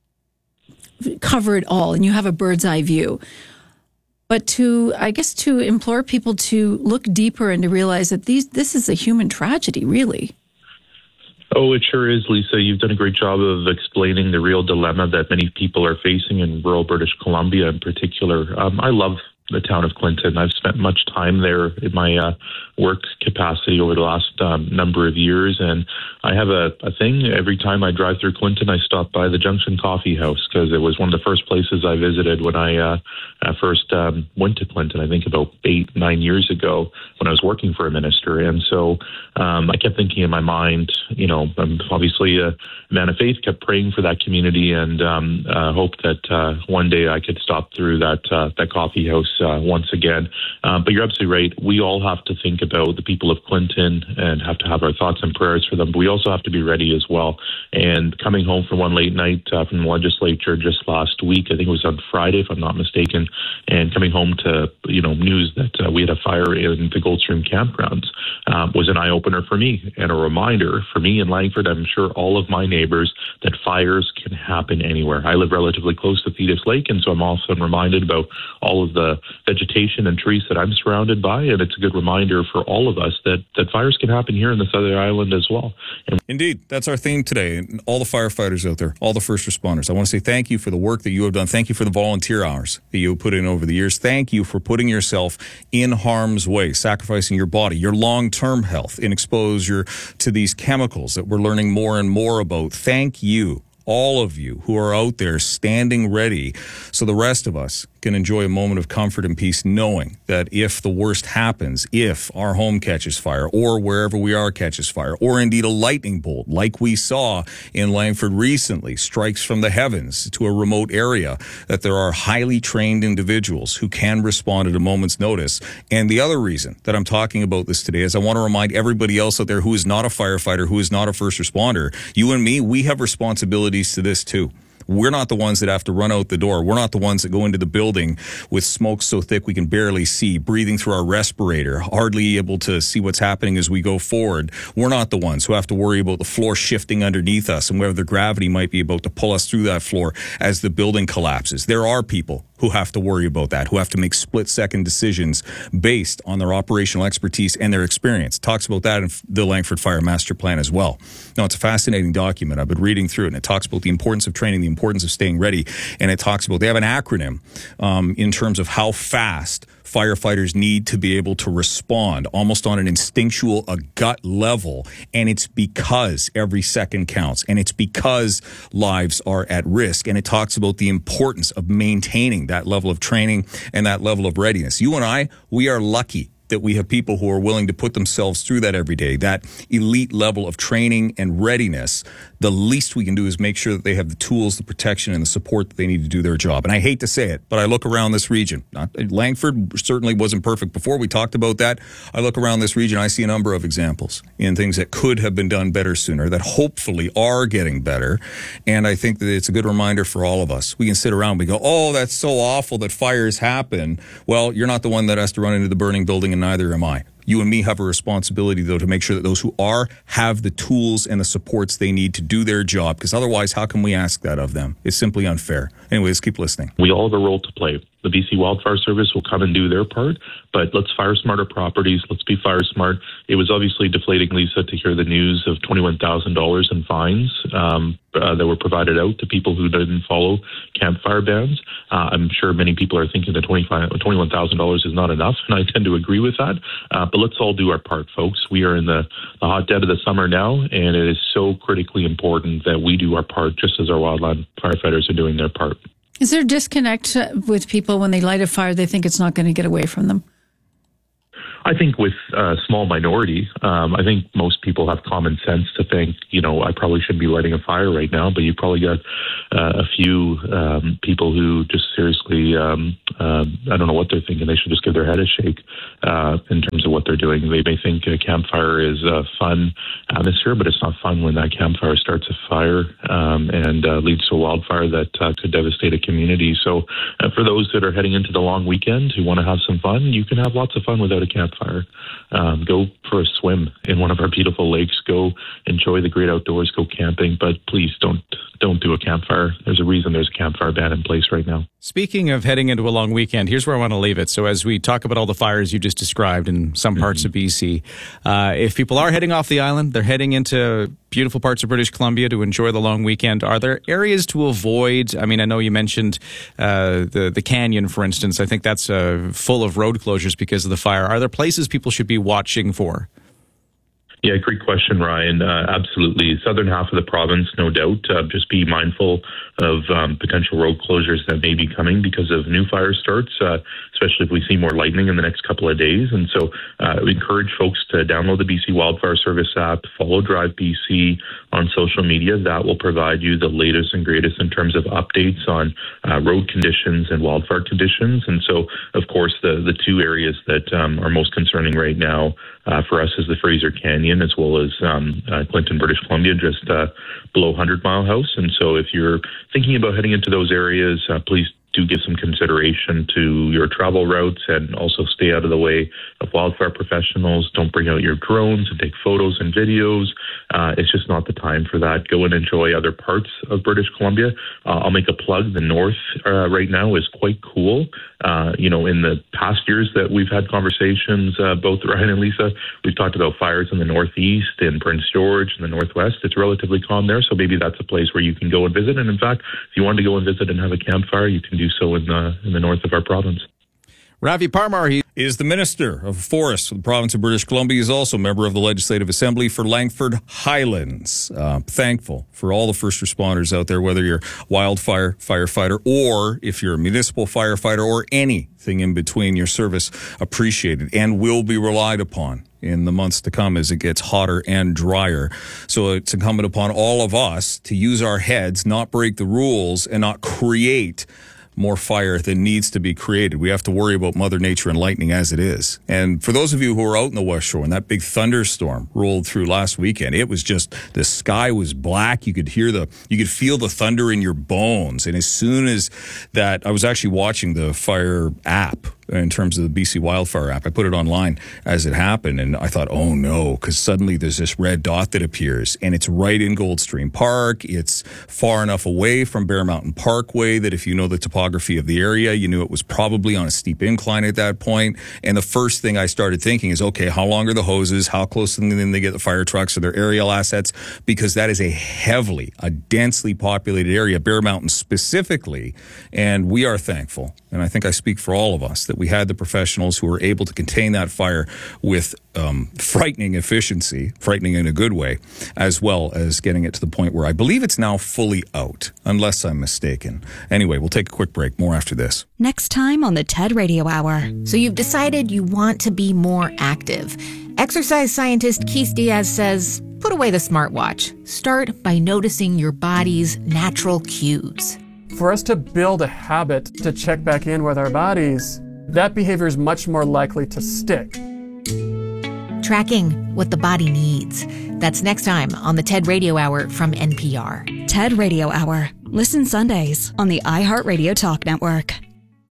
Speaker 4: cover it all and you have a bird's eye view. But to, I guess, to implore people to look deeper and to realize that these this is a human tragedy, really.
Speaker 5: Oh, it sure is, Lisa. You've done a great job of explaining the real dilemma that many people are facing in rural British Columbia in particular. Um, I love the town of Clinton. I've spent much time there in my uh, work capacity over the last um, number of years, and I have a, a thing. Every time I drive through Clinton, I stop by the Junction Coffee House because it was one of the first places I visited when I uh, uh, first um, went to Clinton, I think about eight, nine years ago when I was working for a minister. And so um, I kept thinking in my mind, you know, I'm obviously a man of faith, kept praying for that community and um, uh, hoped that uh, one day I could stop through that, uh, that coffee house Uh, once again. Uh, but you're absolutely right. We all have to think about the people of Clinton and have to have our thoughts and prayers for them. But we also have to be ready as well. And coming home from one late night uh, from the legislature just last week, I think it was on Friday, if I'm not mistaken, and coming home to, you know, news that uh, we had a fire in the Goldstream campgrounds um, was an eye-opener for me and a reminder for me in Langford, I'm sure all of my neighbors, that fires can happen anywhere. I live relatively close to Thetis Lake, and so I'm often reminded about all of the vegetation and trees that I'm surrounded by, and it's a good reminder for all of us that, that fires can happen here in the Southern Island as well. And
Speaker 1: Indeed, that's our theme today. And all the firefighters out there, all the first responders, I want to say thank you for the work that you have done. Thank you for the volunteer hours that you have put in over the years. Thank you for putting yourself in harm's way, sacrificing your body, your long-term health in exposure to these chemicals that we're learning more and more about. Thank you, all of you who are out there standing ready so the rest of us can enjoy a moment of comfort and peace knowing that if the worst happens, if our home catches fire or wherever we are catches fire, or indeed a lightning bolt like we saw in Langford recently strikes from the heavens to a remote area, that there are highly trained individuals who can respond at a moment's notice. And the other reason that I'm talking about this today is I want to remind everybody else out there who is not a firefighter, who is not a first responder, you and me, we have responsibilities to this too. We're not the ones that have to run out the door. We're not the ones that go into the building with smoke so thick we can barely see, breathing through our respirator, hardly able to see what's happening as we go forward. We're not the ones who have to worry about the floor shifting underneath us and whether gravity might be about to pull us through that floor as the building collapses. There are people who have to worry about that, who have to make split-second decisions based on their operational expertise and their experience. It talks about that in the Langford Fire Master Plan as well. Now, it's a fascinating document. I've been reading through it, and it talks about the importance of training, the importance of staying ready, and it talks about, they have an acronym um, in terms of how fast firefighters need to be able to respond almost on an instinctual, a gut level. And it's because every second counts. And it's because lives are at risk. And it talks about the importance of maintaining that level of training and that level of readiness. You and I, we are lucky that we have people who are willing to put themselves through that every day, that elite level of training and readiness. The least we can do is make sure that they have the tools, the protection, and the support that they need to do their job. And I hate to say it, but I look around this region. Not, Langford certainly wasn't perfect before. We talked about that. I look around this region, I see a number of examples in things that could have been done better sooner, that hopefully are getting better. And I think that it's a good reminder for all of us. We can sit around and we go, oh, that's so awful that fires happen. Well, you're not the one that has to run into the burning building, and neither am I. You and me have a responsibility, though, to make sure that those who are have the tools and the supports they need to do their job, because otherwise, how can we ask that of them? It's simply unfair. Anyways, keep listening.
Speaker 5: We all have a role to play. The B C Wildfire Service will come and do their part, but let's fire smart our properties. Let's be fire smart. It was obviously deflating, Lisa, to hear the news of twenty-one thousand dollars in fines um, uh, that were provided out to people who didn't follow campfire bans. Uh, I'm sure many people are thinking that twenty-one thousand dollars is not enough, and I tend to agree with that. Uh, but let's all do our part, folks. We are in the, the hot dead of the summer now, and it is so critically important that we do our part just as our wildland firefighters are doing their part.
Speaker 4: Is there a disconnect with people when they light a fire, they think it's not going to get away from them?
Speaker 5: I think with a small minority, um, I think most people have common sense to think, you know, I probably shouldn't be lighting a fire right now, but you probably got uh, a few um, people who just seriously, um, uh, I don't know what they're thinking. They should just give their head a shake uh, in terms of what they're doing. They may think a campfire is a fun atmosphere, but it's not fun when that campfire starts a fire um, and uh, leads to a wildfire that uh, could devastate a community. So uh, for those that are heading into the long weekend who want to have some fun, you can have lots of fun without a campfire. Fire. Um, go for a swim in one of our beautiful lakes. Go enjoy the great outdoors. Go camping, but please don't don't do a campfire. There's a reason there's a campfire ban in place right now.
Speaker 8: Speaking of heading into a long weekend, here's where I want to leave it. So as we talk about all the fires you just described in some parts mm-hmm. of B C, uh, if people are heading off the island, they're heading into beautiful parts of British Columbia to enjoy the long weekend. Are there areas to avoid? I mean, I know you mentioned uh, the, the canyon, for instance. I think that's uh, full of road closures because of the fire. Are there places people should be watching for?
Speaker 5: Yeah, great question, Ryan. Uh, absolutely. Southern half of the province, no doubt. Uh, just be mindful of um, potential road closures that may be coming because of new fire starts, uh, especially if we see more lightning in the next couple of days. And so uh, we encourage folks to download the B C Wildfire Service app, follow Drive B C on social media. That will provide you the latest and greatest in terms of updates on uh, road conditions and wildfire conditions. And so, of course, the, the two areas that um, are most concerning right now uh, for us is the Fraser Canyon, as well as um, uh, Clinton, British Columbia, just uh, below Hundred Mile House. And so if you're thinking about heading into those areas, uh, please do give some consideration to your travel routes and also stay out of the way of wildfire professionals. Don't bring out your drones and take photos and videos. Uh, it's just not the time for that. Go and enjoy other parts of British Columbia. Uh, I'll make a plug. The north uh, right now is quite cool. Uh, you know, in the past years that we've had conversations, uh, both Ryan and Lisa, we've talked about fires in the northeast, in Prince George, in the northwest. It's relatively calm there, so maybe that's a place where you can go and visit. And in fact, if you want to go and visit and have a campfire, you can do so in the, in the north of our province.
Speaker 1: Ravi Parmar, he is the Minister of Forests for the province of British Columbia. He's also a member of the Legislative Assembly for Langford Highlands. Uh, thankful for all the first responders out there, whether you're wildfire firefighter or if you're a municipal firefighter or anything in between. Your service appreciated and will be relied upon in the months to come as it gets hotter and drier. So it's incumbent upon all of us to use our heads, not break the rules, and not create more fire than needs to be created. We have to worry about Mother Nature and lightning as it is. And for those of you who are out in the West Shore, and that big thunderstorm rolled through last weekend, it was just, the sky was black. You could hear the, you could feel the thunder in your bones. And as soon as that, I was actually watching the fire app in terms of the B C Wildfire app. I put it online as it happened, and I thought, oh no, because suddenly there's this red dot that appears, and it's right in Goldstream Park. It's far enough away from Bear Mountain Parkway that if you know the topography of the area, you knew it was probably on a steep incline at that point. And the first thing I started thinking is, okay, how long are the hoses? How close then they get the fire trucks or their aerial assets? Because that is a heavily, a densely populated area, Bear Mountain specifically, and we are thankful, and I think I speak for all of us, that we had the professionals who were able to contain that fire with um, frightening efficiency, frightening in a good way, as well as getting it to the point where I believe it's now fully out, unless I'm mistaken. Anyway, we'll take a quick break. More after this.
Speaker 7: Next time on the TED Radio Hour.
Speaker 9: So you've decided you want to be more active. Exercise scientist Keith Diaz says, put away the smartwatch. Start by noticing your body's natural cues.
Speaker 10: For us to build a habit to check back in with our bodies, that behavior is much more likely to stick.
Speaker 9: Tracking what the body needs. That's next time on the TED Radio Hour from N P R.
Speaker 7: TED Radio Hour. Listen Sundays on the iHeartRadio Talk Network.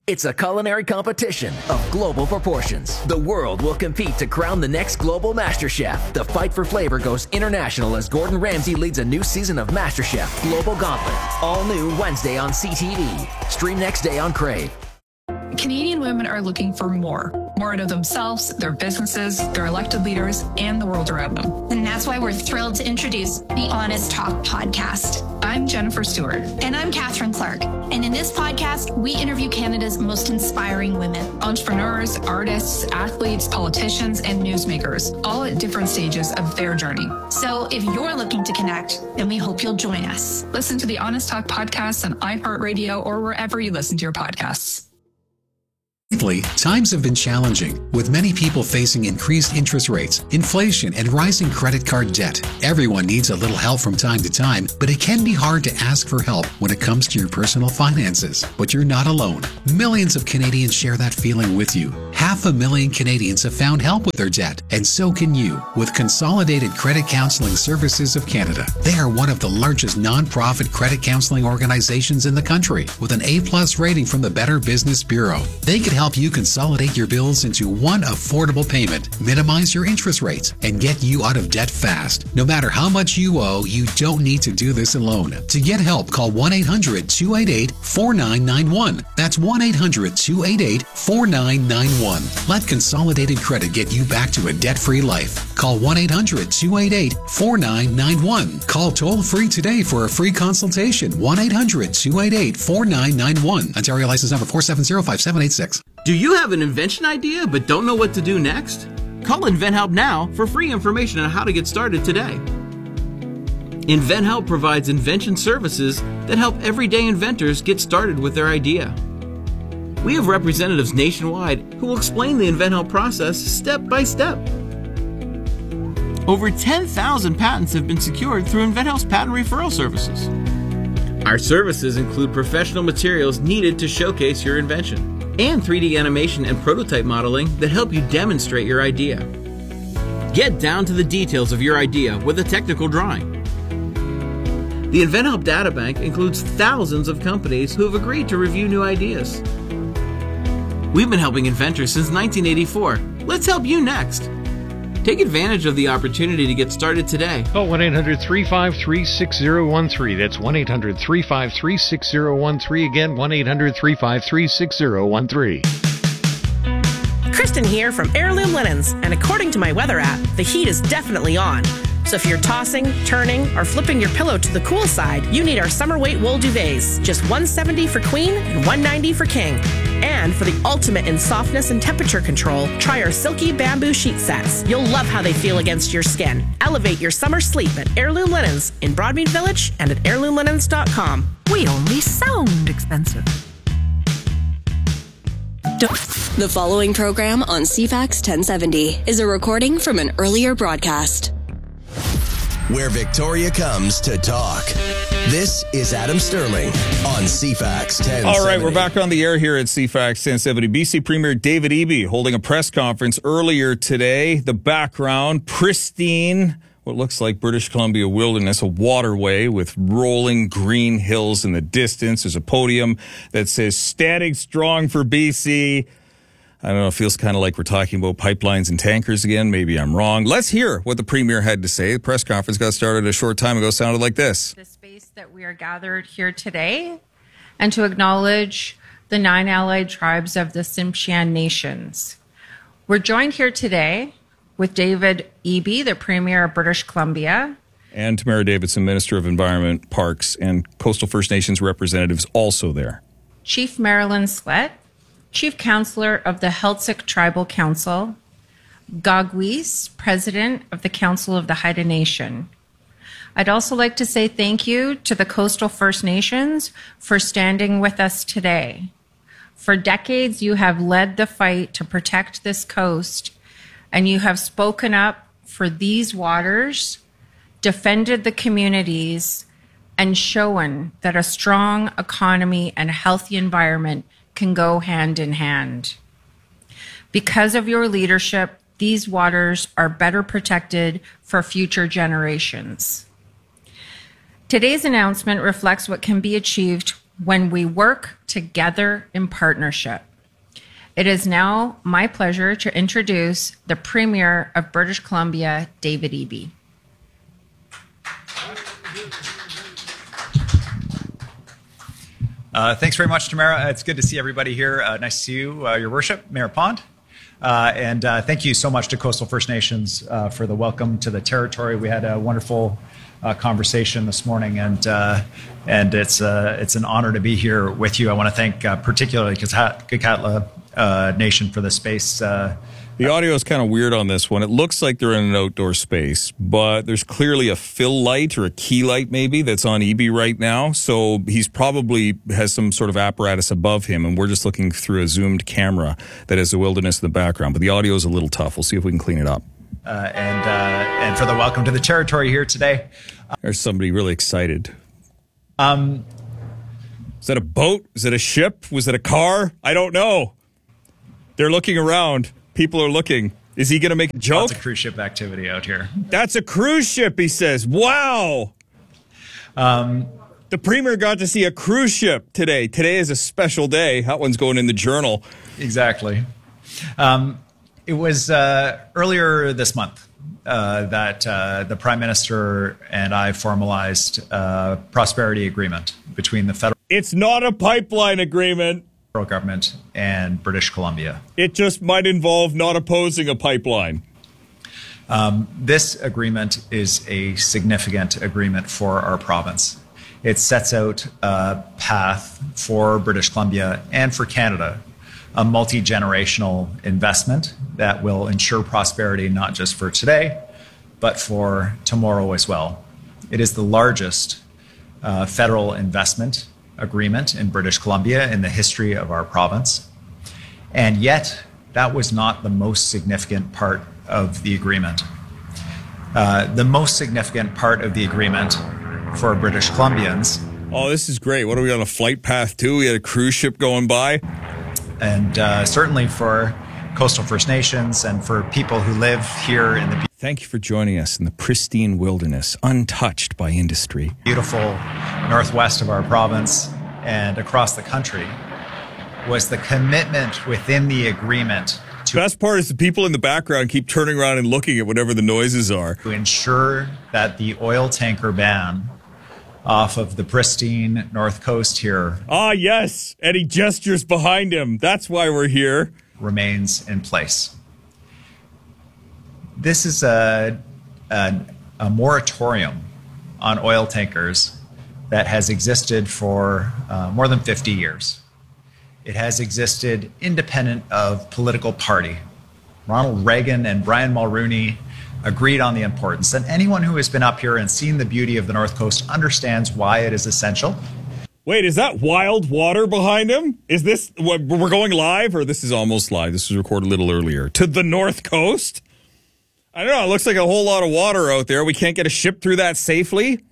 Speaker 11: It's a culinary competition of global proportions. The world will compete to crown the next global MasterChef. The fight for flavor goes international as Gordon Ramsay leads a new season of MasterChef Global Gauntlet. All new Wednesday on C T V. Stream next day on Crave.
Speaker 12: Canadian women are looking for more. More out of themselves, their businesses, their elected leaders, and the world around them.
Speaker 14: And that's why we're thrilled to introduce the Honest Talk podcast.
Speaker 12: I'm Jennifer Stewart.
Speaker 14: And I'm Catherine Clark. And in this podcast, we interview Canada's most inspiring women.
Speaker 12: Entrepreneurs, artists, athletes, politicians, and newsmakers, all at different stages of their journey.
Speaker 14: So if you're looking to connect, then we hope you'll join us.
Speaker 12: Listen to the Honest Talk podcast on iHeartRadio or wherever you listen to your podcasts.
Speaker 24: Lately, times have been challenging, with many people facing increased interest rates, inflation, and rising credit card debt. Everyone needs a little help from time to time, but it can be hard to ask for help when it comes to your personal finances. But you're not alone. Millions of Canadians share that feeling with you. Half a million Canadians have found help with their debt, and so can you with Consolidated Credit Counseling Services of Canada. They are one of the largest non-profit credit counseling organizations in the country, with an A-plus rating from the Better Business Bureau. They can help you consolidate your bills into one affordable payment, minimize your interest rates, and get you out of debt fast. No matter how much you owe, you don't need to do this alone. To get help, call one eight hundred two eight eight four nine nine one. That's one eight hundred two eight eight four nine nine one. Let Consolidated Credit get you back to a debt-free life. Call one eight hundred two eight eight four nine nine one. Call toll-free today for a free consultation. one eight hundred two eight eight four nine nine one. Ontario license number four seven zero five seven eight six.
Speaker 25: Do you have an invention idea but don't know what to do next? Call InventHelp now for free information on how to get started today. InventHelp provides invention services that help everyday inventors get started with their idea. We have representatives nationwide who will explain the InventHelp process step by step. Over ten thousand patents have been secured through InventHelp's patent referral services. Our services include professional materials needed to showcase your invention, and three D animation and prototype modeling that help you demonstrate your idea. Get down to the details of your idea with a technical drawing. The InventHelp Databank includes thousands of companies who have agreed to review new ideas. We've been helping inventors since nineteen eighty-four. Let's help you next. Take advantage of the opportunity to get started today.
Speaker 26: Call one eight hundred three five three six zero one three. That's one eight hundred three five three six zero one three. Again, one eight hundred three five three six zero one three.
Speaker 27: Kristen here from Heirloom Linens, and according to my weather app, the heat is definitely on. So if you're tossing, turning, or flipping your pillow to the cool side, you need our summer weight wool duvets. Just one hundred seventy dollars for queen and one hundred ninety dollars for king. And for the ultimate in softness and temperature control, try our silky bamboo sheet sets. You'll love how they feel against your skin. Elevate your summer sleep at Heirloom Linens in Broadmead Village and at heirloom linens dot com.
Speaker 28: We only sound expensive.
Speaker 16: The following program on C FAX ten seventy is a recording from an earlier broadcast.
Speaker 17: Where Victoria comes to talk. This is Adam Sterling on C FAX ten seventy.
Speaker 1: All right, we're back on the air here at C FAX ten seventy. B C Premier David Eby holding a press conference earlier today. The background, pristine, what looks like British Columbia wilderness, a waterway with rolling green hills in the distance. There's a podium that says, "Standing strong for B C." I don't know, it feels kind of like we're talking about pipelines and tankers again. Maybe I'm wrong. Let's hear what the Premier had to say. The press conference got started a short time ago, sounded like this.
Speaker 29: The space that we are gathered here today, and to acknowledge the nine allied tribes of the Tsimshian Nations. We're joined here today with David Eby, the Premier of British Columbia.
Speaker 1: And Tamara Davidson, Minister of Environment, Parks, and Coastal First Nations representatives also there.
Speaker 29: Chief Marilyn Slett, Chief Counselor of the Heiltsuk Tribal Council, Gagwis, President of the Council of the Haida Nation. I'd also like to say thank you to the Coastal First Nations for standing with us today. For decades, you have led the fight to protect this coast, and you have spoken up for these waters, defended the communities, and shown that a strong economy and a healthy environment can go hand in hand. Because of your leadership, these waters are better protected for future generations. Today's announcement reflects what can be achieved when we work together in partnership. It is now my pleasure to introduce the Premier of British Columbia, David Eby.
Speaker 2: Uh, thanks very much, Tamara. It's good to see everybody here. Uh, nice to see you, uh, Your Worship, Mayor Pond. Uh, and uh, thank you so much to Coastal First Nations uh, for the welcome to the territory. We had a wonderful uh, conversation this morning, and uh, and it's uh, it's an honor to be here with you. I want to thank uh, particularly Gitxaala uh, Nation for the space. Uh,
Speaker 1: The audio is kind of weird on this one. It looks like they're in an outdoor space, but there's clearly a fill light or a key light maybe that's on Eby right now. So he's probably has some sort of apparatus above him, and we're just looking through a zoomed camera that has the wilderness in the background. But the audio is a little tough. We'll see if we can clean it up.
Speaker 2: Uh, and uh, and for the welcome to the territory here today.
Speaker 1: There's somebody really excited.
Speaker 2: Um,
Speaker 1: is that a boat? Is it a ship? Was it a car? I don't know. They're looking around. People are looking. Is he going to make a joke?
Speaker 2: Lots of cruise ship activity out here.
Speaker 1: That's a cruise ship, he says. Wow.
Speaker 2: Um,
Speaker 1: the Premier got to see a cruise ship today. Today is a special day. That one's going in the journal.
Speaker 2: Exactly. Um, it was uh, earlier this month uh, that uh, the Prime Minister and I formalized a prosperity agreement between the federal...
Speaker 1: It's not a pipeline agreement.
Speaker 2: Federal government and British Columbia.
Speaker 1: It just might involve not opposing a pipeline.
Speaker 2: Um, this agreement is a significant agreement for our province. It sets out a path for British Columbia and for Canada, a multi-generational investment that will ensure prosperity not just for today, but for tomorrow as well. It is the largest uh, federal investment agreement in British Columbia in the history of our province. And yet, that was not the most significant part of the agreement. Uh, the most significant part of the agreement for British Columbians.
Speaker 1: Oh, this is great. What are we on a flight path to? We had a cruise ship going by.
Speaker 2: And uh, certainly for Coastal First Nations and for people who live here in the...
Speaker 1: Thank you for joining us in the pristine wilderness, untouched by industry.
Speaker 2: Beautiful northwest of our province and across the country was the commitment within the agreement.
Speaker 1: The best part is the people in the background keep turning around and looking at whatever the noises are.
Speaker 2: To ensure that the oil tanker ban off of the pristine north coast here.
Speaker 1: Ah, yes. And he gestures behind him. That's why we're here.
Speaker 2: Remains in place. This is a, a, a moratorium on oil tankers that has existed for uh, more than fifty years. It has existed independent of political party. Ronald Reagan and Brian Mulroney agreed on the importance, and anyone who has been up here and seen the beauty of the North Coast understands why it is essential.
Speaker 1: Wait, is that wild water behind him? Is this, we're going live, or this is almost live? This was recorded a little earlier. To the North Coast? I don't know. It looks like a whole lot of water out there. We can't get a ship through that safely?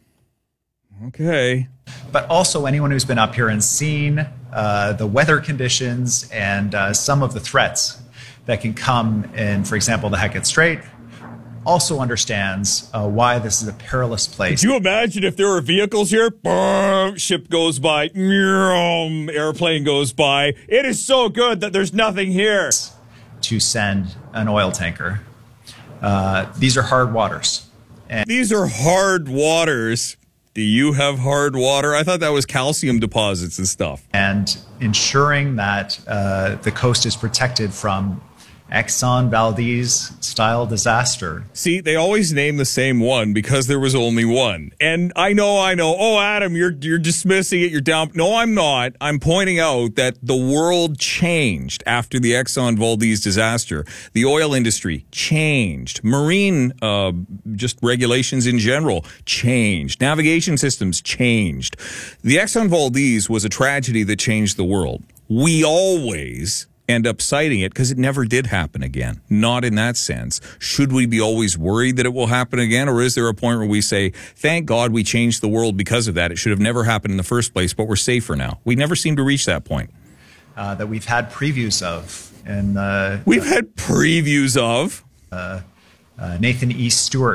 Speaker 1: Okay.
Speaker 2: But also anyone who's been up here and seen uh, the weather conditions and uh, some of the threats that can come in, for example, the Hecate Strait, also understands uh, why this is a perilous place.
Speaker 1: Could you imagine if there were vehicles here? Boom, ship goes by, airplane goes by. It is so good that there's nothing here.
Speaker 2: To send an oil tanker. Uh, these are hard waters.
Speaker 1: And these are hard waters. Do you have hard water? I thought that was calcium deposits and stuff.
Speaker 2: And ensuring that uh, the coast is protected from Exxon Valdez style disaster.
Speaker 1: See, they always name the same one because there was only one. And I know, I know. Oh, Adam, you're you're dismissing it. You're down. No, I'm not. I'm pointing out that the world changed after the Exxon Valdez disaster. The oil industry changed. Marine, uh, just regulations in general changed. Navigation systems changed. The Exxon Valdez was a tragedy that changed the world. We always end up citing it because it never did happen again. Not in that sense. Should we be always worried that it will happen again? Or is there a point where we say, thank God we changed the world because of that. It should have never happened in the first place, but we're safer now. We never seem to reach that point.
Speaker 2: Uh, that we've had previews of. And uh,
Speaker 1: We've had previews of.
Speaker 2: Uh, uh, Nathan E. Stewart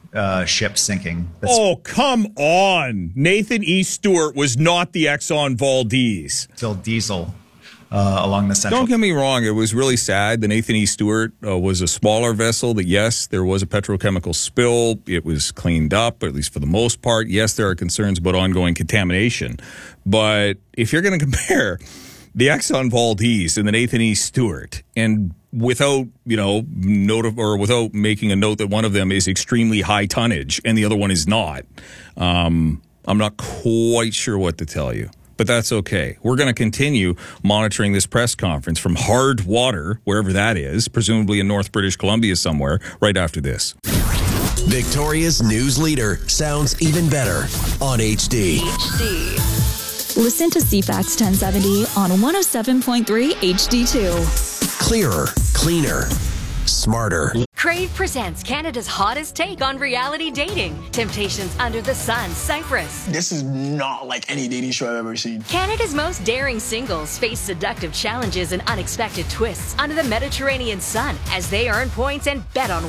Speaker 2: uh, ship sinking.
Speaker 1: That's- oh, come on. Nathan E. Stewart was not the Exxon Valdez.
Speaker 2: Still diesel uh, along the central.
Speaker 1: Don't get me wrong. It was really sad. The Nathan E. Stewart uh, was a smaller vessel that, yes, there was a petrochemical spill. It was cleaned up, at least for the most part. Yes, there are concerns about ongoing contamination. But if you're going to compare the Exxon Valdez and the Nathan E. Stewart, and without, you know, note of, or without making a note that one of them is extremely high tonnage and the other one is not, um, I'm not quite sure what to tell you. But that's okay. We're going to continue monitoring this press conference from hard water, wherever that is, presumably in North British Columbia somewhere, right after this.
Speaker 17: Victoria's news leader sounds even better on H D.
Speaker 16: H D. Listen to C FAX ten seventy on one oh seven point three H D two.
Speaker 17: Clearer, cleaner, smarter.
Speaker 6: Crave presents Canada's hottest take on reality dating. Temptations Under the Sun, Cyprus.
Speaker 13: This is not like any dating show I've ever seen.
Speaker 6: Canada's most daring singles face seductive challenges and unexpected twists under the Mediterranean sun as they earn points and bet on